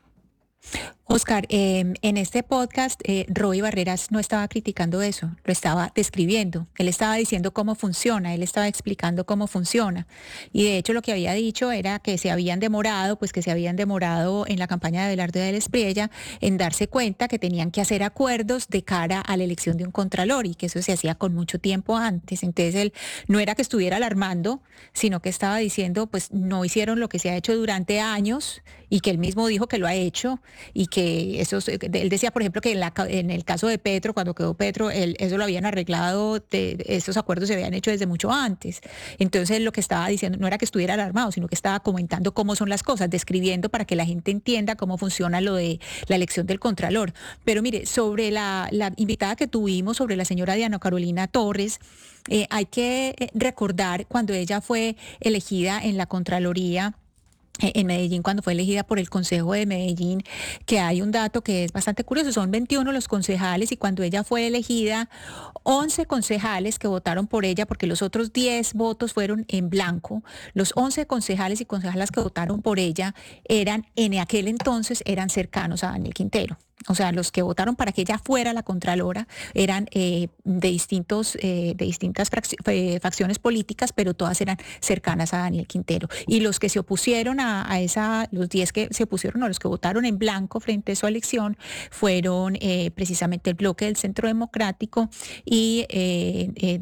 Oscar, eh, en este podcast, eh, Roy Barreras no estaba criticando eso, lo estaba describiendo. Él estaba diciendo cómo funciona, él estaba explicando cómo funciona. Y de hecho lo que había dicho era que se habían demorado, pues que se habían demorado en la campaña de Abelardo de la Espriella en darse cuenta que tenían que hacer acuerdos de cara a la elección de un contralor y que eso se hacía con mucho tiempo antes. Entonces él no era que estuviera alarmando, sino que estaba diciendo, pues no hicieron lo que se ha hecho durante años y que él mismo dijo que lo ha hecho y que esos, él decía, por ejemplo, que en, la, en el caso de Petro, cuando quedó Petro, él, eso lo habían arreglado, de, esos acuerdos se habían hecho desde mucho antes. Entonces lo que estaba diciendo no era que estuviera alarmado, sino que estaba comentando cómo son las cosas, describiendo para que la gente entienda cómo funciona lo de la elección del Contralor. Pero mire, sobre la, la invitada que tuvimos, sobre la señora Diana Carolina Torres, eh, hay que recordar cuando ella fue elegida en la Contraloría en Medellín, cuando fue elegida por el Consejo de Medellín, que hay un dato que es bastante curioso, son veintiuno los concejales y cuando ella fue elegida, once concejales que votaron por ella, porque los otros diez votos fueron en blanco, los once concejales y concejalas que votaron por ella eran, en aquel entonces, eran cercanos a Daniel Quintero. O sea, los que votaron para que ella fuera la Contralora eran eh, de, distintos, eh, de distintas eh, facciones políticas, pero todas eran cercanas a Daniel Quintero. Y los que se opusieron a, a esa, los diez que se opusieron o los que votaron en blanco frente a su elección fueron eh, precisamente el bloque del Centro Democrático y, eh, eh,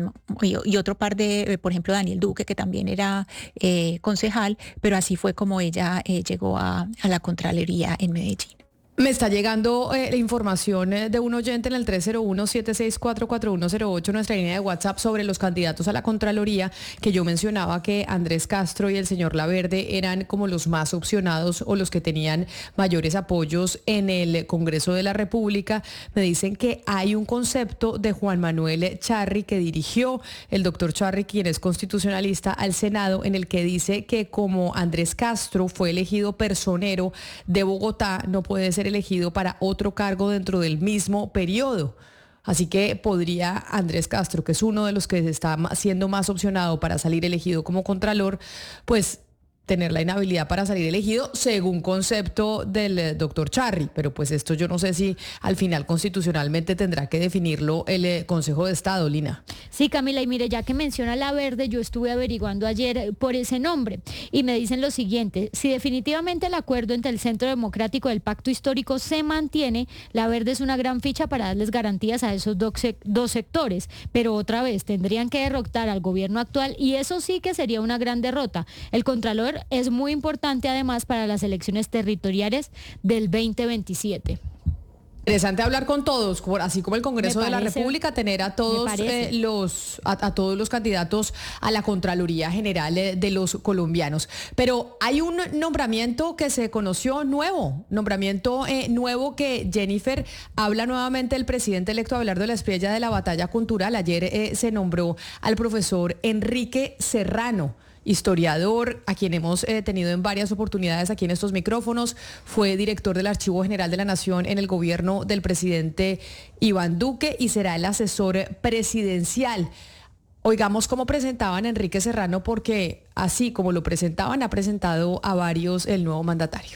y, y otro par de, eh, por ejemplo, Daniel Duque, que también era eh, concejal, pero así fue como ella eh, llegó a, a la Contraloría en Medellín.
Me está llegando eh, la información eh, de un oyente en el tres cero uno, siete seis cuatro, cuatro uno cero ocho, nuestra línea de WhatsApp, sobre los candidatos a la Contraloría, que yo mencionaba que Andrés Castro y el señor Laverde eran como los más opcionados o los que tenían mayores apoyos en el Congreso de la República. Me dicen que hay un concepto de Juan Manuel Charri que dirigió el doctor Charri, quien es constitucionalista, al Senado, en el que dice que como Andrés Castro fue elegido personero de Bogotá, no puede ser elegido para otro cargo dentro del mismo periodo. Así que podría Andrés Castro, que es uno de los que está siendo más opcionado para salir elegido como contralor, pues tener la inhabilidad para salir elegido según concepto del eh, doctor Charri. Pero pues esto yo no sé si al final constitucionalmente tendrá que definirlo el eh, Consejo de Estado, Lina.
Sí, Camila, y mire, ya que menciona Laverde, yo estuve averiguando ayer por ese nombre y me dicen lo siguiente: si definitivamente el acuerdo entre el Centro Democrático del Pacto Histórico se mantiene, Laverde es una gran ficha para darles garantías a esos dos, sec- dos sectores, pero otra vez tendrían que derrotar al gobierno actual y eso sí que sería una gran derrota. El Contralor es muy importante además para las elecciones territoriales del veinte veintisiete.
Interesante hablar con todos, así como el Congreso
Me
de la
parece,
República, tener a todos eh, los a, a todos los candidatos a la Contraloría General eh, de los colombianos. Pero hay un nombramiento que se conoció nuevo, nombramiento eh, nuevo que Jennifer habla nuevamente el presidente electo Abelardo de la Espriella de la Batalla Cultural. Ayer eh, se nombró al profesor Enrique Serrano, historiador, a quien hemos eh, tenido en varias oportunidades aquí en estos micrófonos. Fue director del Archivo General de la Nación en el gobierno del presidente Iván Duque y será el asesor presidencial. Oigamos cómo presentaban a Enrique Serrano, porque así como lo presentaban, ha presentado a varios el nuevo mandatario.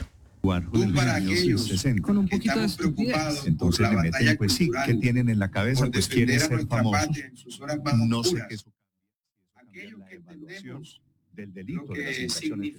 Tú para aquellos con un poquito de estupidez. Entonces le meten, pues sí, ¿qué tienen en la cabeza? Pues quieren ser famosos. No sé qué es aquello que entendemos del delito, de las infracciones.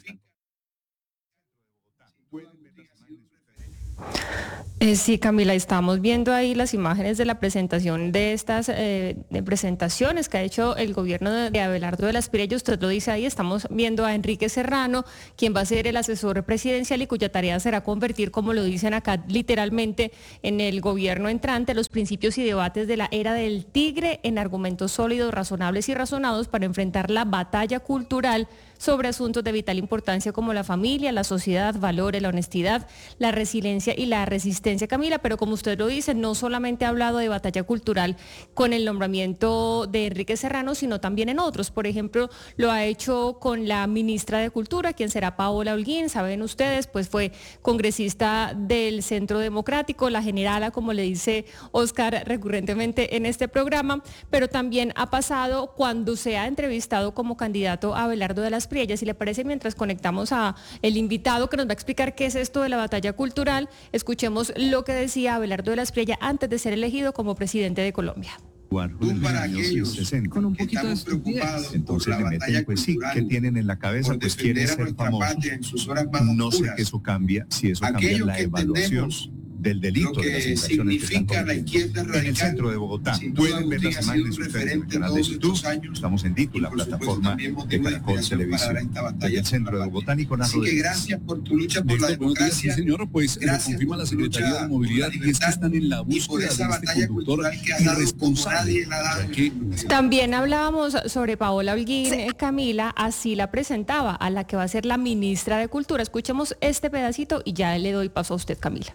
Eh, sí, Camila, estamos viendo ahí las imágenes de la presentación de estas eh, de presentaciones que ha hecho el gobierno de, de Abelardo de las Espriella. Usted lo dice ahí, estamos viendo a Enrique Serrano, quien va a ser el asesor presidencial y cuya tarea será convertir, como lo dicen acá literalmente, en el gobierno entrante, los principios y debates de la era del tigre en argumentos sólidos, razonables y razonados para enfrentar la batalla cultural sobre asuntos de vital importancia como la familia, la sociedad, valores, la honestidad, la resiliencia y la resistencia, Camila. Pero como usted lo dice, no solamente ha hablado de batalla cultural con el nombramiento de Enrique Serrano, sino también en otros. Por ejemplo, lo ha hecho con la ministra de Cultura, quien será Paola Holguín. Saben ustedes, pues fue congresista del Centro Democrático, la generala, como le dice Oscar recurrentemente en este programa, pero también ha pasado cuando se ha entrevistado como candidato a Abelardo de las Espriella. Si le parece, mientras conectamos a el invitado que nos va a explicar qué es esto de la batalla cultural, escuchemos lo que decía Abelardo de las Espriella antes de ser elegido como presidente de Colombia.
Tú para aquellos con un poquito de estupidez. Entonces le meten, pues sí, ¿qué tienen en la cabeza? Pues quieren ser famosos. No sé qué eso cambia, si eso cambia la evaluación del delito de las infracciones que están cometiendo. En el centro de Bogotá, pueden ver las imágenes ustedes en el canal de YouTube. Estamos en DITU, la plataforma de Caracol Televisión. Desde el centro de Bogotá, Nicolás Rodríguez.
Gracias por tu lucha por la democracia. Sí, señor, pues lo confirma la Secretaría de Movilidad y es que están en la búsqueda de este conductor irresponsable.
También hablábamos sobre Paola Holguín, Camila, así la presentaba, a la que va a ser la ministra de Cultura. Escuchemos este pedacito y ya le doy paso a usted, Camila.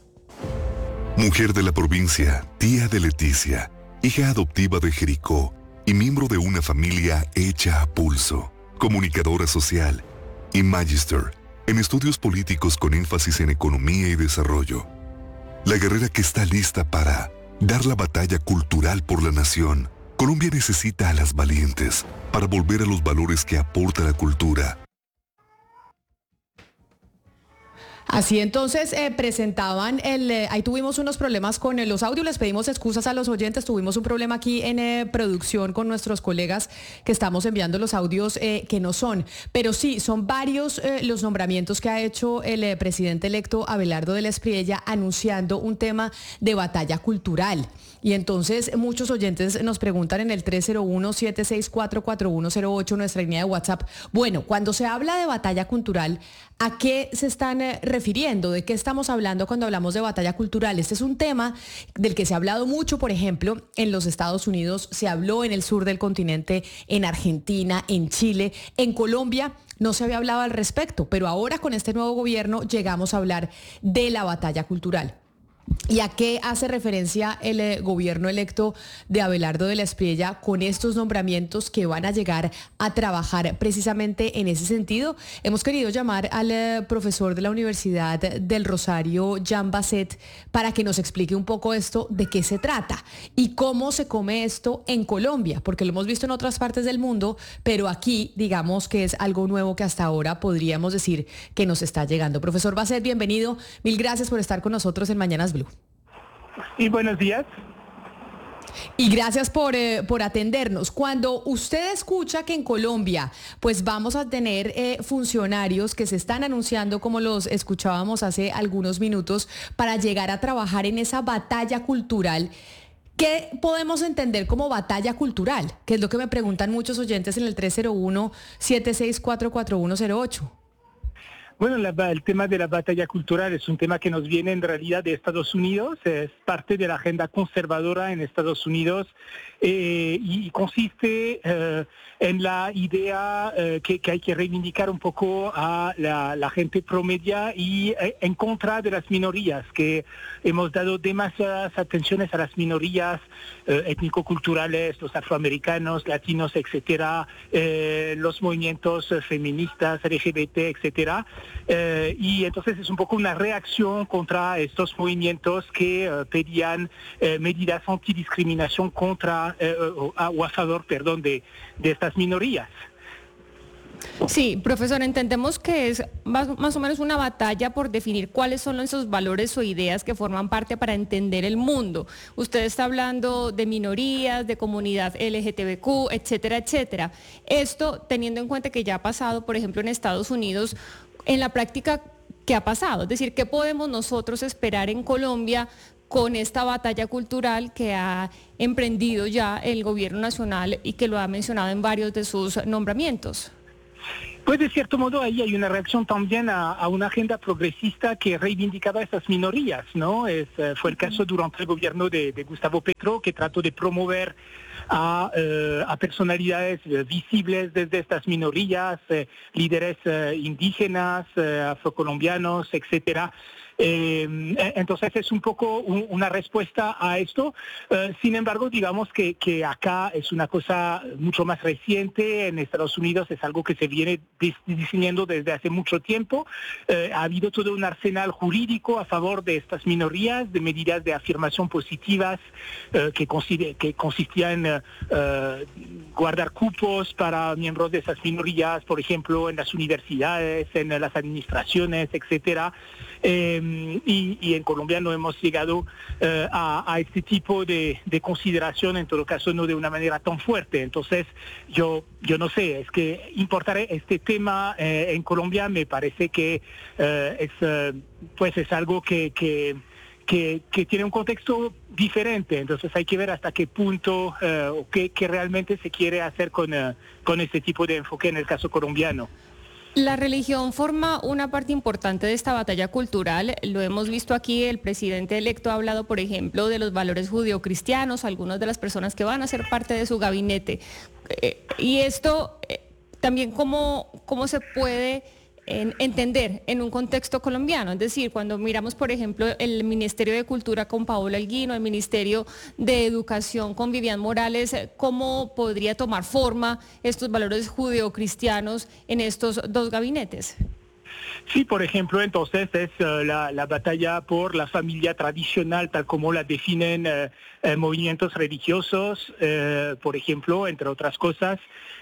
Mujer de la provincia, tía de Leticia, hija adoptiva de Jericó y miembro de una familia hecha a pulso, comunicadora social y magister en estudios políticos con énfasis en economía y desarrollo. La guerrera que está lista para dar la batalla cultural por la nación. Colombia necesita a las valientes para volver a los valores que aporta la cultura.
Así entonces eh, presentaban, el, eh, ahí tuvimos unos problemas con eh, los audios, les pedimos excusas a los oyentes, tuvimos un problema aquí en eh, producción con nuestros colegas que estamos enviando los audios eh, que no son, pero sí, son varios eh, los nombramientos que ha hecho el eh, presidente electo Abelardo de la Espriella anunciando un tema de batalla cultural. Y entonces muchos oyentes nos preguntan en el tres cero uno, siete seis cuatro, cuatro uno cero ocho, nuestra línea de WhatsApp, bueno, cuando se habla de batalla cultural, ¿a qué se están eh, refiriendo? ¿De qué estamos hablando cuando hablamos de batalla cultural? Este es un tema del que se ha hablado mucho, por ejemplo, en los Estados Unidos, se habló en el sur del continente, en Argentina, en Chile, en Colombia. No se había hablado al respecto, pero ahora con este nuevo gobierno llegamos a hablar de la batalla cultural. ¿Y a qué hace referencia el eh, gobierno electo de Abelardo de la Espriella con estos nombramientos que van a llegar a trabajar precisamente en ese sentido? Hemos querido llamar al eh, profesor de la Universidad del Rosario, Jan Basset, para que nos explique un poco esto, de qué se trata y cómo se come esto en Colombia, porque lo hemos visto en otras partes del mundo, pero aquí digamos que es algo nuevo que hasta ahora podríamos decir que nos está llegando. Profesor Basset, bienvenido. Mil gracias por estar con nosotros en Mañanas Blue.
Y buenos días.
Y gracias por, eh, por atendernos. Cuando usted escucha que en Colombia pues vamos a tener eh, funcionarios que se están anunciando, como los escuchábamos hace algunos minutos, para llegar a trabajar en esa batalla cultural, ¿qué podemos entender como batalla cultural? Que es lo que me preguntan muchos oyentes en el tres cero uno, siete seis cuatro, cuatro uno cero ocho.
Bueno, la, el tema de la batalla cultural es un tema que nos viene en realidad de Estados Unidos, es parte de la agenda conservadora en Estados Unidos eh, y consiste eh, en la idea eh, que, que hay que reivindicar un poco a la, la gente promedia y eh, en contra de las minorías, que hemos dado demasiadas atenciones a las minorías eh, étnico-culturales, los afroamericanos, latinos, etcétera, eh, los movimientos eh, feministas, L G B T, etcétera. Eh, y entonces es un poco una reacción contra estos movimientos que eh, pedían eh, medidas antidiscriminación contra eh, o, o a favor, perdón, de, de estas minorías.
Sí, profesor, entendemos que es más, más o menos una batalla por definir cuáles son esos valores o ideas que forman parte para entender el mundo. Usted está hablando de minorías, de comunidad L G B T Q, etcétera, etcétera. Esto teniendo en cuenta que ya ha pasado, por ejemplo, en Estados Unidos, en la práctica, ¿qué ha pasado? Es decir, ¿qué podemos nosotros esperar en Colombia con esta batalla cultural que ha emprendido ya el gobierno nacional y que lo ha mencionado en varios de sus nombramientos?
Pues de cierto modo ahí hay una reacción también a, a una agenda progresista que reivindicaba esas minorías, ¿no? Es, uh, fue el caso durante el gobierno de, de Gustavo Petro, que trató de promover a, uh, a personalidades uh, visibles desde estas minorías, uh, líderes uh, indígenas, uh, afrocolombianos, etcétera. Eh, entonces es un poco un, una respuesta a esto. Uh, sin embargo, digamos que, que acá es una cosa mucho más reciente. En Estados Unidos es algo que se viene dis- diseñando desde hace mucho tiempo. Uh, ha habido todo un arsenal jurídico a favor de estas minorías, de medidas de afirmación positivas uh, que, consider- que consistían en uh, uh, guardar cupos para miembros de esas minorías, por ejemplo, en las universidades, en las administraciones, etcétera. Eh, y, y en Colombia no hemos llegado uh, a, a este tipo de, de consideración, en todo caso no de una manera tan fuerte. Entonces yo yo no sé, es que importar este tema eh, en Colombia me parece que uh, es uh, pues es algo que, que Que, que tiene un contexto diferente, entonces hay que ver hasta qué punto uh, o qué, qué realmente se quiere hacer con, uh, con este tipo de enfoque en el caso colombiano.
La religión forma una parte importante de esta batalla cultural. Lo hemos visto aquí, el presidente electo ha hablado, por ejemplo, de los valores judeocristianos, algunas de las personas que van a ser parte de su gabinete. Eh, y esto eh, también cómo, cómo se puede en entender en un contexto colombiano, es decir, cuando miramos, por ejemplo, el Ministerio de Cultura con Paola Alguino, el Ministerio de Educación con Vivian Morales, ¿cómo podría tomar forma estos valores judeocristianos en estos dos gabinetes?
Sí, por ejemplo, entonces es uh, la, la batalla por la familia tradicional, tal como la definen uh, uh, movimientos religiosos, uh, por ejemplo, entre otras cosas.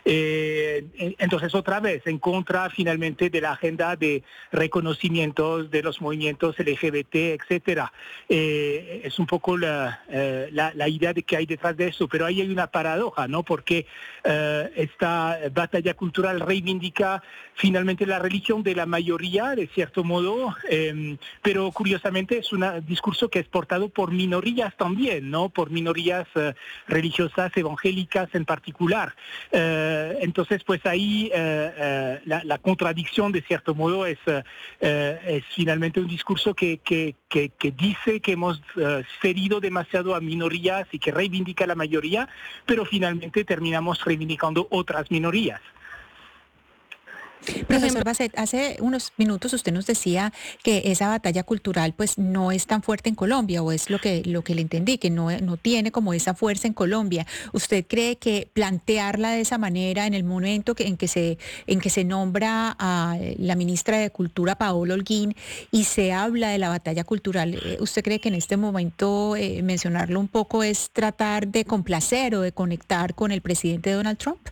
Eh, entonces, otra vez, en contra finalmente de la agenda de reconocimientos de los movimientos L G B T, etcétera. Eh, es un poco la, uh, la, la idea de que hay detrás de eso, pero ahí hay una paradoja, ¿no? Porque uh, esta batalla cultural reivindica finalmente la religión de la mayoría, de cierto modo, eh, pero curiosamente es un discurso que es portado por minorías también, ¿no? Por minorías uh, religiosas evangélicas en particular. Uh, entonces, pues ahí uh, uh, la, la contradicción, de cierto modo, es, uh, uh, es finalmente un discurso que, que, que, que dice que hemos uh, cedido demasiado a minorías y que reivindica la mayoría, pero finalmente terminamos reivindicando otras minorías.
Profesor Bassett, hace unos minutos usted nos decía que esa batalla cultural pues no es tan fuerte en Colombia, o es lo que lo que le entendí, que no, no tiene como esa fuerza en Colombia. ¿Usted cree que plantearla de esa manera en el momento que, en que se en que se nombra a la ministra de Cultura, Paola Holguín, y se habla de la batalla cultural, usted cree que en este momento eh, mencionarlo un poco es tratar de complacer o de conectar con el presidente Donald Trump?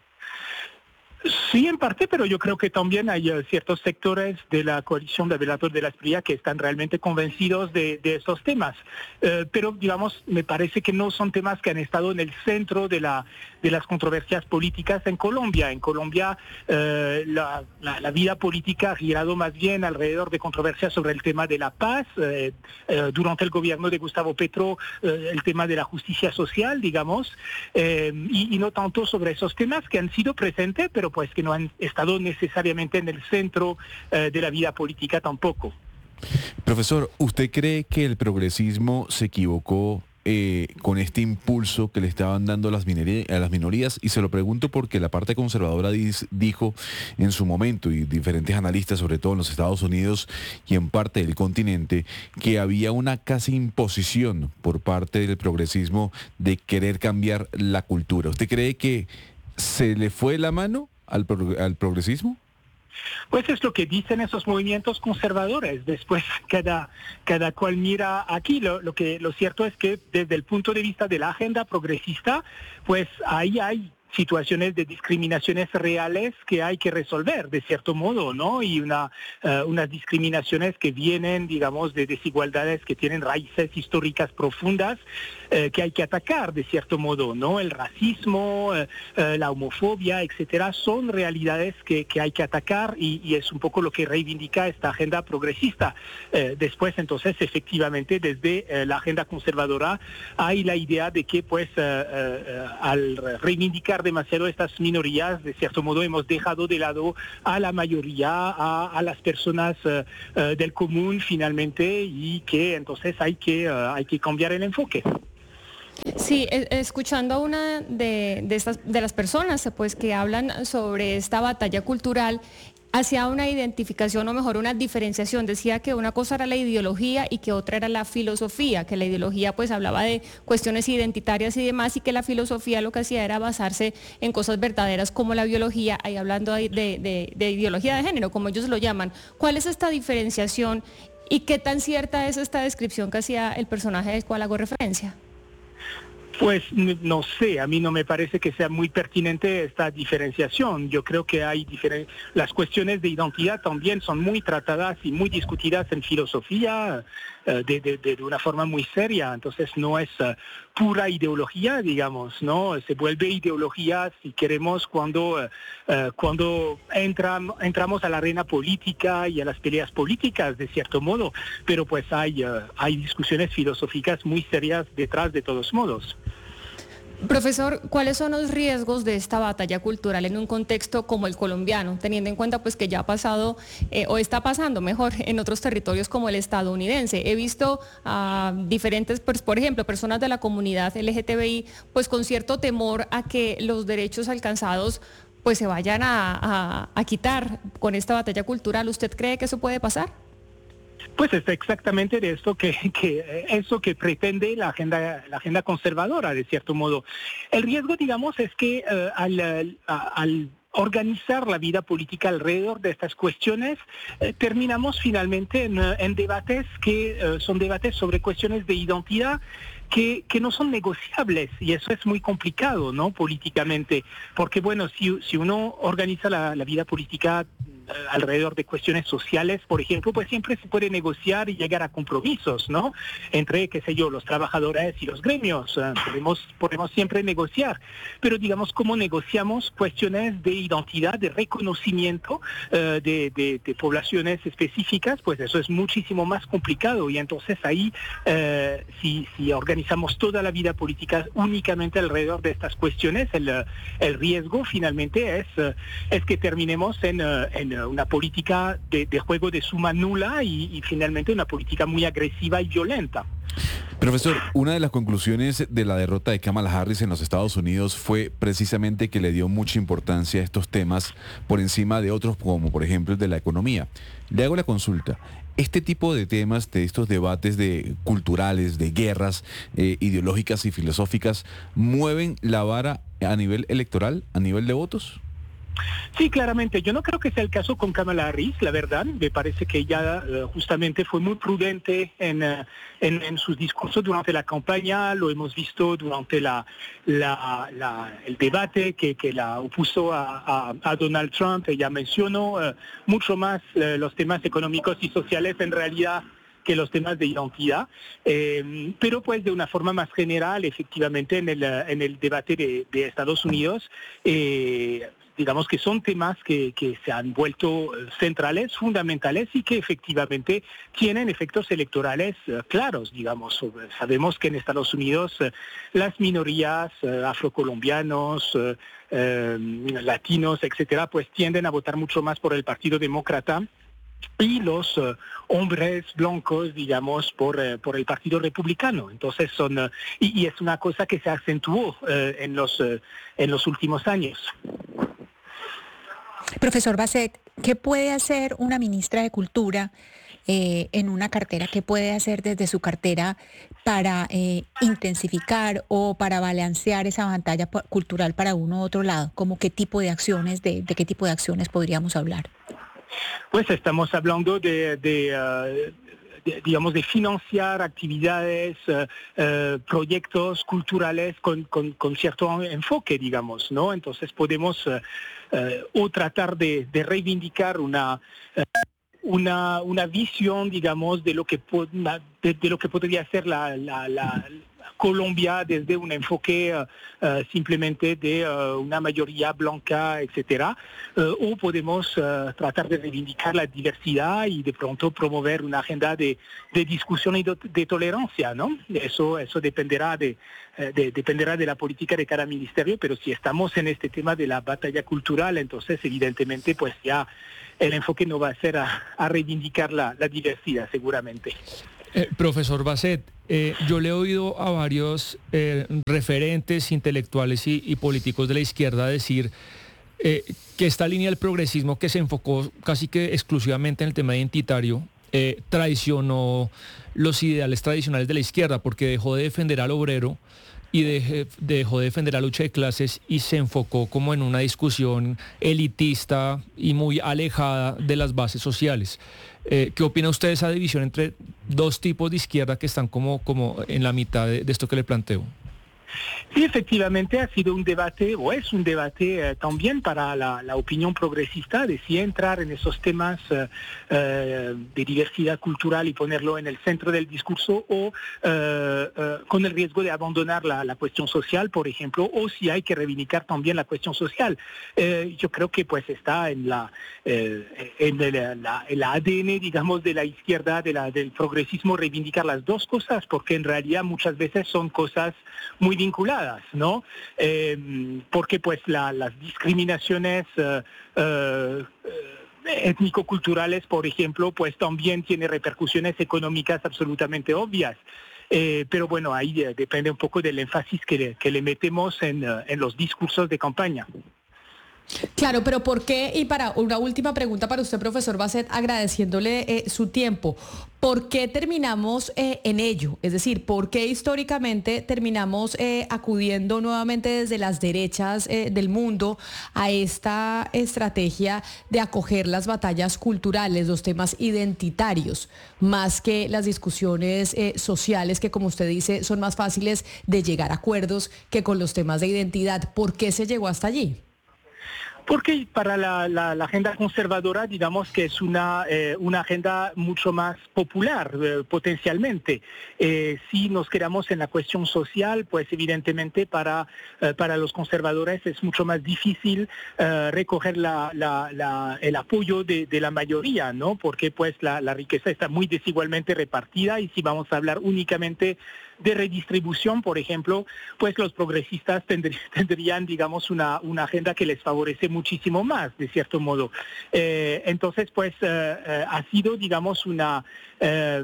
Sí, en parte, pero yo creo que también hay uh, ciertos sectores de la coalición de Bellator de la Espriella que están realmente convencidos de, de esos temas. Uh, pero, digamos, me parece que no son temas que han estado en el centro de, la, de las controversias políticas en Colombia. En Colombia, uh, la, la, la vida política ha girado más bien alrededor de controversias sobre el tema de la paz. Uh, uh, durante el gobierno de Gustavo Petro, uh, el tema de la justicia social, digamos, uh, y, y no tanto sobre esos temas que han sido presentes, pero pues que no han estado necesariamente en el centro eh, de la vida política tampoco.
Profesor, ¿usted cree que el progresismo se equivocó eh, con este impulso que le estaban dando a las, minorías, a las minorías? Y se lo pregunto porque la parte conservadora dis, dijo en su momento, y diferentes analistas, sobre todo en los Estados Unidos y en parte del continente, que había una casi imposición por parte del progresismo de querer cambiar la cultura. ¿Usted cree que se le fue la mano al, pro, al progresismo?
Pues es lo que dicen esos movimientos conservadores. Después cada, cada cual mira aquí. Lo, lo, que, lo cierto es que desde el punto de vista de la agenda progresista, pues ahí hay situaciones de discriminaciones reales que hay que resolver, de cierto modo, ¿no? Y una, uh, unas discriminaciones que vienen, digamos, de desigualdades que tienen raíces históricas profundas, uh, que hay que atacar, de cierto modo, ¿no? El racismo, uh, uh, la homofobia, etcétera, son realidades que, que hay que atacar y, y es un poco lo que reivindica esta agenda progresista. Uh, después, entonces, efectivamente, desde uh, la agenda conservadora hay la idea de que, pues, uh, uh, al reivindicar demasiado estas minorías, de cierto modo, hemos dejado de lado a la mayoría, a, a las personas uh, uh, del común, finalmente, y que entonces hay que, uh, hay que cambiar el enfoque.
Sí, escuchando a una de, de, estas, de las personas pues, que hablan sobre esta batalla cultural, hacía una identificación o mejor una diferenciación. Decía que una cosa era la ideología y que otra era la filosofía, que la ideología pues hablaba de cuestiones identitarias y demás y que la filosofía lo que hacía era basarse en cosas verdaderas como la biología, ahí hablando de, de, de ideología de género, como ellos lo llaman. ¿Cuál es esta diferenciación y qué tan cierta es esta descripción que hacía el personaje del cual hago referencia?
Pues no sé, a mí no me parece que sea muy pertinente esta diferenciación. Yo creo que hay diferen- las cuestiones de identidad también son muy tratadas y muy discutidas en filosofía uh, de, de, de una forma muy seria. Entonces no es uh, pura ideología, digamos, ¿no? Se vuelve ideología si queremos cuando, uh, uh, cuando entram- entramos a la arena política y a las peleas políticas, de cierto modo. Pero pues hay, uh, hay discusiones filosóficas muy serias detrás de todos modos.
Profesor, ¿cuáles son los riesgos de esta batalla cultural en un contexto como el colombiano, teniendo en cuenta pues que ya ha pasado eh, o está pasando mejor en otros territorios como el estadounidense? He visto a uh, diferentes, pues, por ejemplo, personas de la comunidad L G T B I pues con cierto temor a que los derechos alcanzados pues se vayan a, a, a quitar con esta batalla cultural. ¿Usted cree que eso puede pasar?
Pues es exactamente de esto que, que eso que pretende la agenda la agenda conservadora, de cierto modo. El riesgo, digamos, es que uh, al, al, al organizar la vida política alrededor de estas cuestiones, eh, terminamos finalmente en, en debates que uh, son debates sobre cuestiones de identidad que, que no son negociables, y eso es muy complicado, ¿no? Políticamente, porque bueno, si, si uno organiza la, la vida política alrededor de cuestiones sociales, por ejemplo, pues siempre se puede negociar y llegar a compromisos, ¿no? Entre, qué sé yo, los trabajadores y los gremios. Uh, podemos, podemos siempre negociar, pero digamos, ¿cómo negociamos cuestiones de identidad, de reconocimiento uh, de, de, de poblaciones específicas? Pues eso es muchísimo más complicado, y entonces ahí, uh, si, si organizamos toda la vida política únicamente alrededor de estas cuestiones, el, el riesgo finalmente es, uh, es que terminemos en, uh, en una política de, de juego de suma nula y, y finalmente una política muy agresiva y violenta.
Profesor, una de las conclusiones de la derrota de Kamala Harris en los Estados Unidos fue precisamente que le dio mucha importancia a estos temas por encima de otros, como por ejemplo el de la economía. Le hago la consulta. Este tipo de temas, de estos debates de culturales, de guerras eh, ideológicas y filosóficas, ¿mueven la vara a nivel electoral, a nivel de votos?
Sí, claramente. Yo no creo que sea el caso con Kamala Harris, la verdad. Me parece que ella uh, justamente fue muy prudente en, uh, en, en sus discursos durante la campaña. Lo hemos visto durante la, la, la, el debate que, que la opuso a, a, a Donald Trump. Ella mencionó uh, mucho más uh, los temas económicos y sociales en realidad que los temas de identidad, eh, pero pues de una forma más general, efectivamente, en el, en el debate de, de Estados Unidos, eh, digamos que son temas que, que se han vuelto centrales, fundamentales y que efectivamente tienen efectos electorales uh, claros, digamos. Sabemos que en Estados Unidos uh, las minorías uh, afrocolombianos, uh, uh, latinos, etcétera, pues tienden a votar mucho más por el Partido Demócrata, y los uh, hombres blancos, digamos, por, uh, por el Partido Republicano. Entonces son, uh, y, y es una cosa que se acentuó uh, en, los, uh, en los últimos años.
Profesor Bassett, ¿qué puede hacer una ministra de Cultura eh, en una cartera? ¿Qué puede hacer desde su cartera para eh, intensificar o para balancear esa batalla cultural para uno u otro lado? ¿Cómo qué tipo de acciones, de, de qué tipo de acciones podríamos hablar?
Pues estamos hablando de, de uh, de, digamos, de financiar actividades, uh, uh, proyectos culturales con, con, con cierto enfoque, digamos, ¿no? Entonces podemos uh, uh, o tratar de, de reivindicar una... Uh, Una, una visión, digamos, de lo que, de, de lo que podría ser la, la, la Colombia desde un enfoque uh, uh, simplemente de uh, una mayoría blanca, etcétera, uh, o podemos uh, tratar de reivindicar la diversidad y de pronto promover una agenda de, de discusión y de, de tolerancia, ¿no? Eso, eso dependerá de, de, dependerá de la política de cada ministerio, pero si estamos en este tema de la batalla cultural, entonces evidentemente pues ya el enfoque no va a ser a, a reivindicar la, la diversidad, seguramente.
Eh, profesor Basset, eh, yo le he oído a varios eh, referentes intelectuales y, y políticos de la izquierda decir eh, que esta línea del progresismo, que se enfocó casi que exclusivamente en el tema identitario, eh, traicionó los ideales tradicionales de la izquierda porque dejó de defender al obrero y de, dejó de defender la lucha de clases y se enfocó como en una discusión elitista y muy alejada de las bases sociales. Eh, ¿Qué opina usted de esa división entre dos tipos de izquierda que están como, como en la mitad de, de esto que le planteo?
Sí, efectivamente ha sido un debate, o es un debate eh, también para la, la opinión progresista, de si entrar en esos temas eh, eh, de diversidad cultural y ponerlo en el centro del discurso, o eh, eh, con el riesgo de abandonar la, la cuestión social, por ejemplo, o si hay que reivindicar también la cuestión social. Eh, yo creo que pues está en la eh, en el, la, el A D N, digamos, de la izquierda, de la, del progresismo, reivindicar las dos cosas, porque en realidad muchas veces son cosas muy vinculadas, ¿no? Eh, porque pues la, las discriminaciones uh, uh, étnico-culturales, por ejemplo, pues también tiene repercusiones económicas absolutamente obvias. Eh, pero bueno, ahí eh, depende un poco del énfasis que le, que le metemos en, uh, en los discursos de campaña.
Claro, pero ¿por qué? Y para una última pregunta para usted, profesor Basset, agradeciéndole eh, su tiempo. ¿Por qué terminamos eh, en ello? Es decir, ¿por qué históricamente terminamos eh, acudiendo nuevamente desde las derechas eh, del mundo a esta estrategia de acoger las batallas culturales, los temas identitarios, más que las discusiones eh, sociales que, como usted dice, son más fáciles de llegar a acuerdos que con los temas de identidad? ¿Por qué se llegó hasta allí?
Porque para la, la, la agenda conservadora, digamos que es una, eh, una agenda mucho más popular, eh, potencialmente. Eh, si nos quedamos en la cuestión social, pues evidentemente para, eh, para los conservadores es mucho más difícil eh, recoger la, la, la, el apoyo de, de la mayoría, ¿no? Porque pues la, la riqueza está muy desigualmente repartida, y si vamos a hablar únicamente de redistribución, por ejemplo, pues los progresistas tendrían, tendrían digamos, una, una agenda que les favorece muchísimo más, de cierto modo. Eh, entonces, pues, eh, eh, ha sido, digamos, una, eh,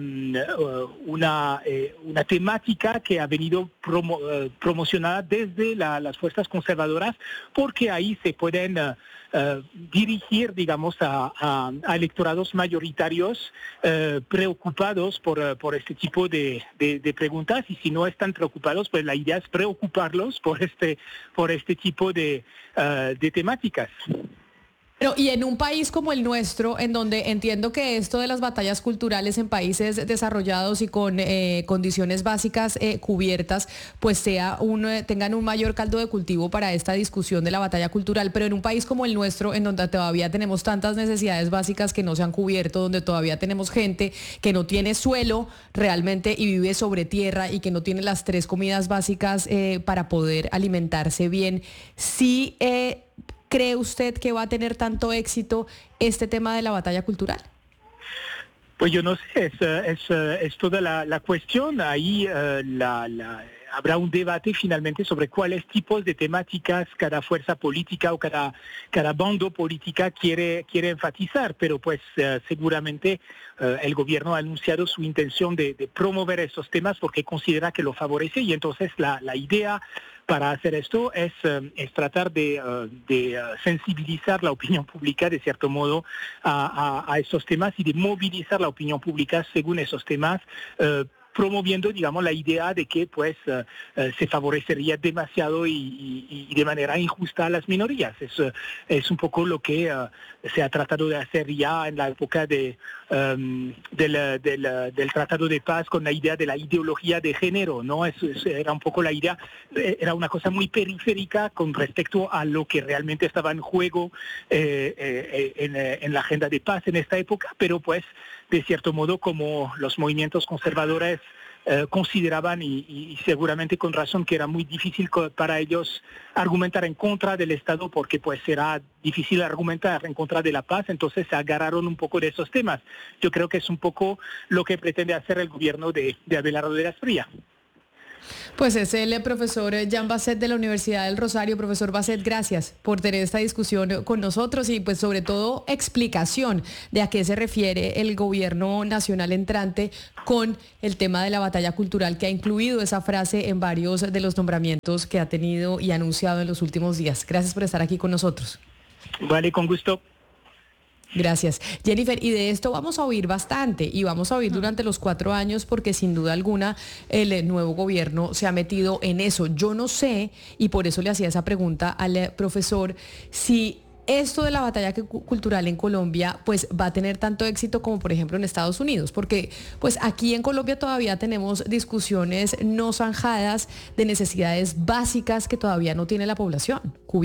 una, eh, una temática que ha venido promo, eh, promocionada desde la, las fuerzas conservadoras, porque ahí se pueden eh, Uh, dirigir, digamos, a, a, a electorados mayoritarios uh, preocupados por, uh, por este tipo de, de, de preguntas, y si no están preocupados, pues la idea es preocuparlos por este, por este tipo de, uh, de temáticas.
Pero, y en un país como el nuestro, en donde entiendo que esto de las batallas culturales en países desarrollados y con eh, condiciones básicas eh, cubiertas, pues sea un, eh, tengan un mayor caldo de cultivo para esta discusión de la batalla cultural, pero en un país como el nuestro, en donde todavía tenemos tantas necesidades básicas que no se han cubierto, donde todavía tenemos gente que no tiene suelo realmente y vive sobre tierra y que no tiene las tres comidas básicas eh, para poder alimentarse bien, sí... Eh, ¿cree usted que va a tener tanto éxito este tema de la batalla cultural?
Pues yo no sé, es, es, es toda la, la cuestión. Ahí uh, la, la, habrá un debate finalmente sobre cuáles tipos de temáticas cada fuerza política o cada, cada bando política quiere, quiere enfatizar, pero pues uh, seguramente uh, el gobierno ha anunciado su intención de, de promover esos temas porque considera que lo favorece, y entonces la, la idea para hacer esto es, um, es tratar de, uh, de uh, sensibilizar la opinión pública, de cierto modo, a, a, a esos temas, y de movilizar la opinión pública según esos temas, uh, promoviendo, digamos, la idea de que pues uh, uh, se favorecería demasiado y, y, y de manera injusta a las minorías. Es, uh, es un poco lo que uh, se ha tratado de hacer ya en la época de, um, del, del, del Tratado de Paz con la idea de la ideología de género, ¿no? Es, es, era un poco la idea, era una cosa muy periférica con respecto a lo que realmente estaba en juego eh, eh, en, en la agenda de paz en esta época, pero pues de cierto modo como los movimientos conservadores eh, consideraban y, y seguramente con razón que era muy difícil para ellos argumentar en contra del Estado porque pues era difícil argumentar en contra de la paz, entonces se agarraron un poco de esos temas. Yo creo que es un poco lo que pretende hacer el gobierno de, de Abelardo de la Espriella.
Pues es el profesor Jean Basset de la Universidad del Rosario. Profesor Basset, gracias por tener esta discusión con nosotros y pues sobre todo explicación de a qué se refiere el gobierno nacional entrante con el tema de la batalla cultural que ha incluido esa frase en varios de los nombramientos que ha tenido y anunciado en los últimos días. Gracias por estar aquí con nosotros.
Vale, con gusto.
Gracias. Jennifer, y de esto vamos a oír bastante y vamos a oír durante los cuatro años porque sin duda alguna el nuevo gobierno se ha metido en eso. Yo no sé, y por eso le hacía esa pregunta al profesor, si esto de la batalla cultural en Colombia pues va a tener tanto éxito como por ejemplo en Estados Unidos, porque pues aquí en Colombia todavía tenemos discusiones no zanjadas de necesidades básicas que todavía no tiene la población.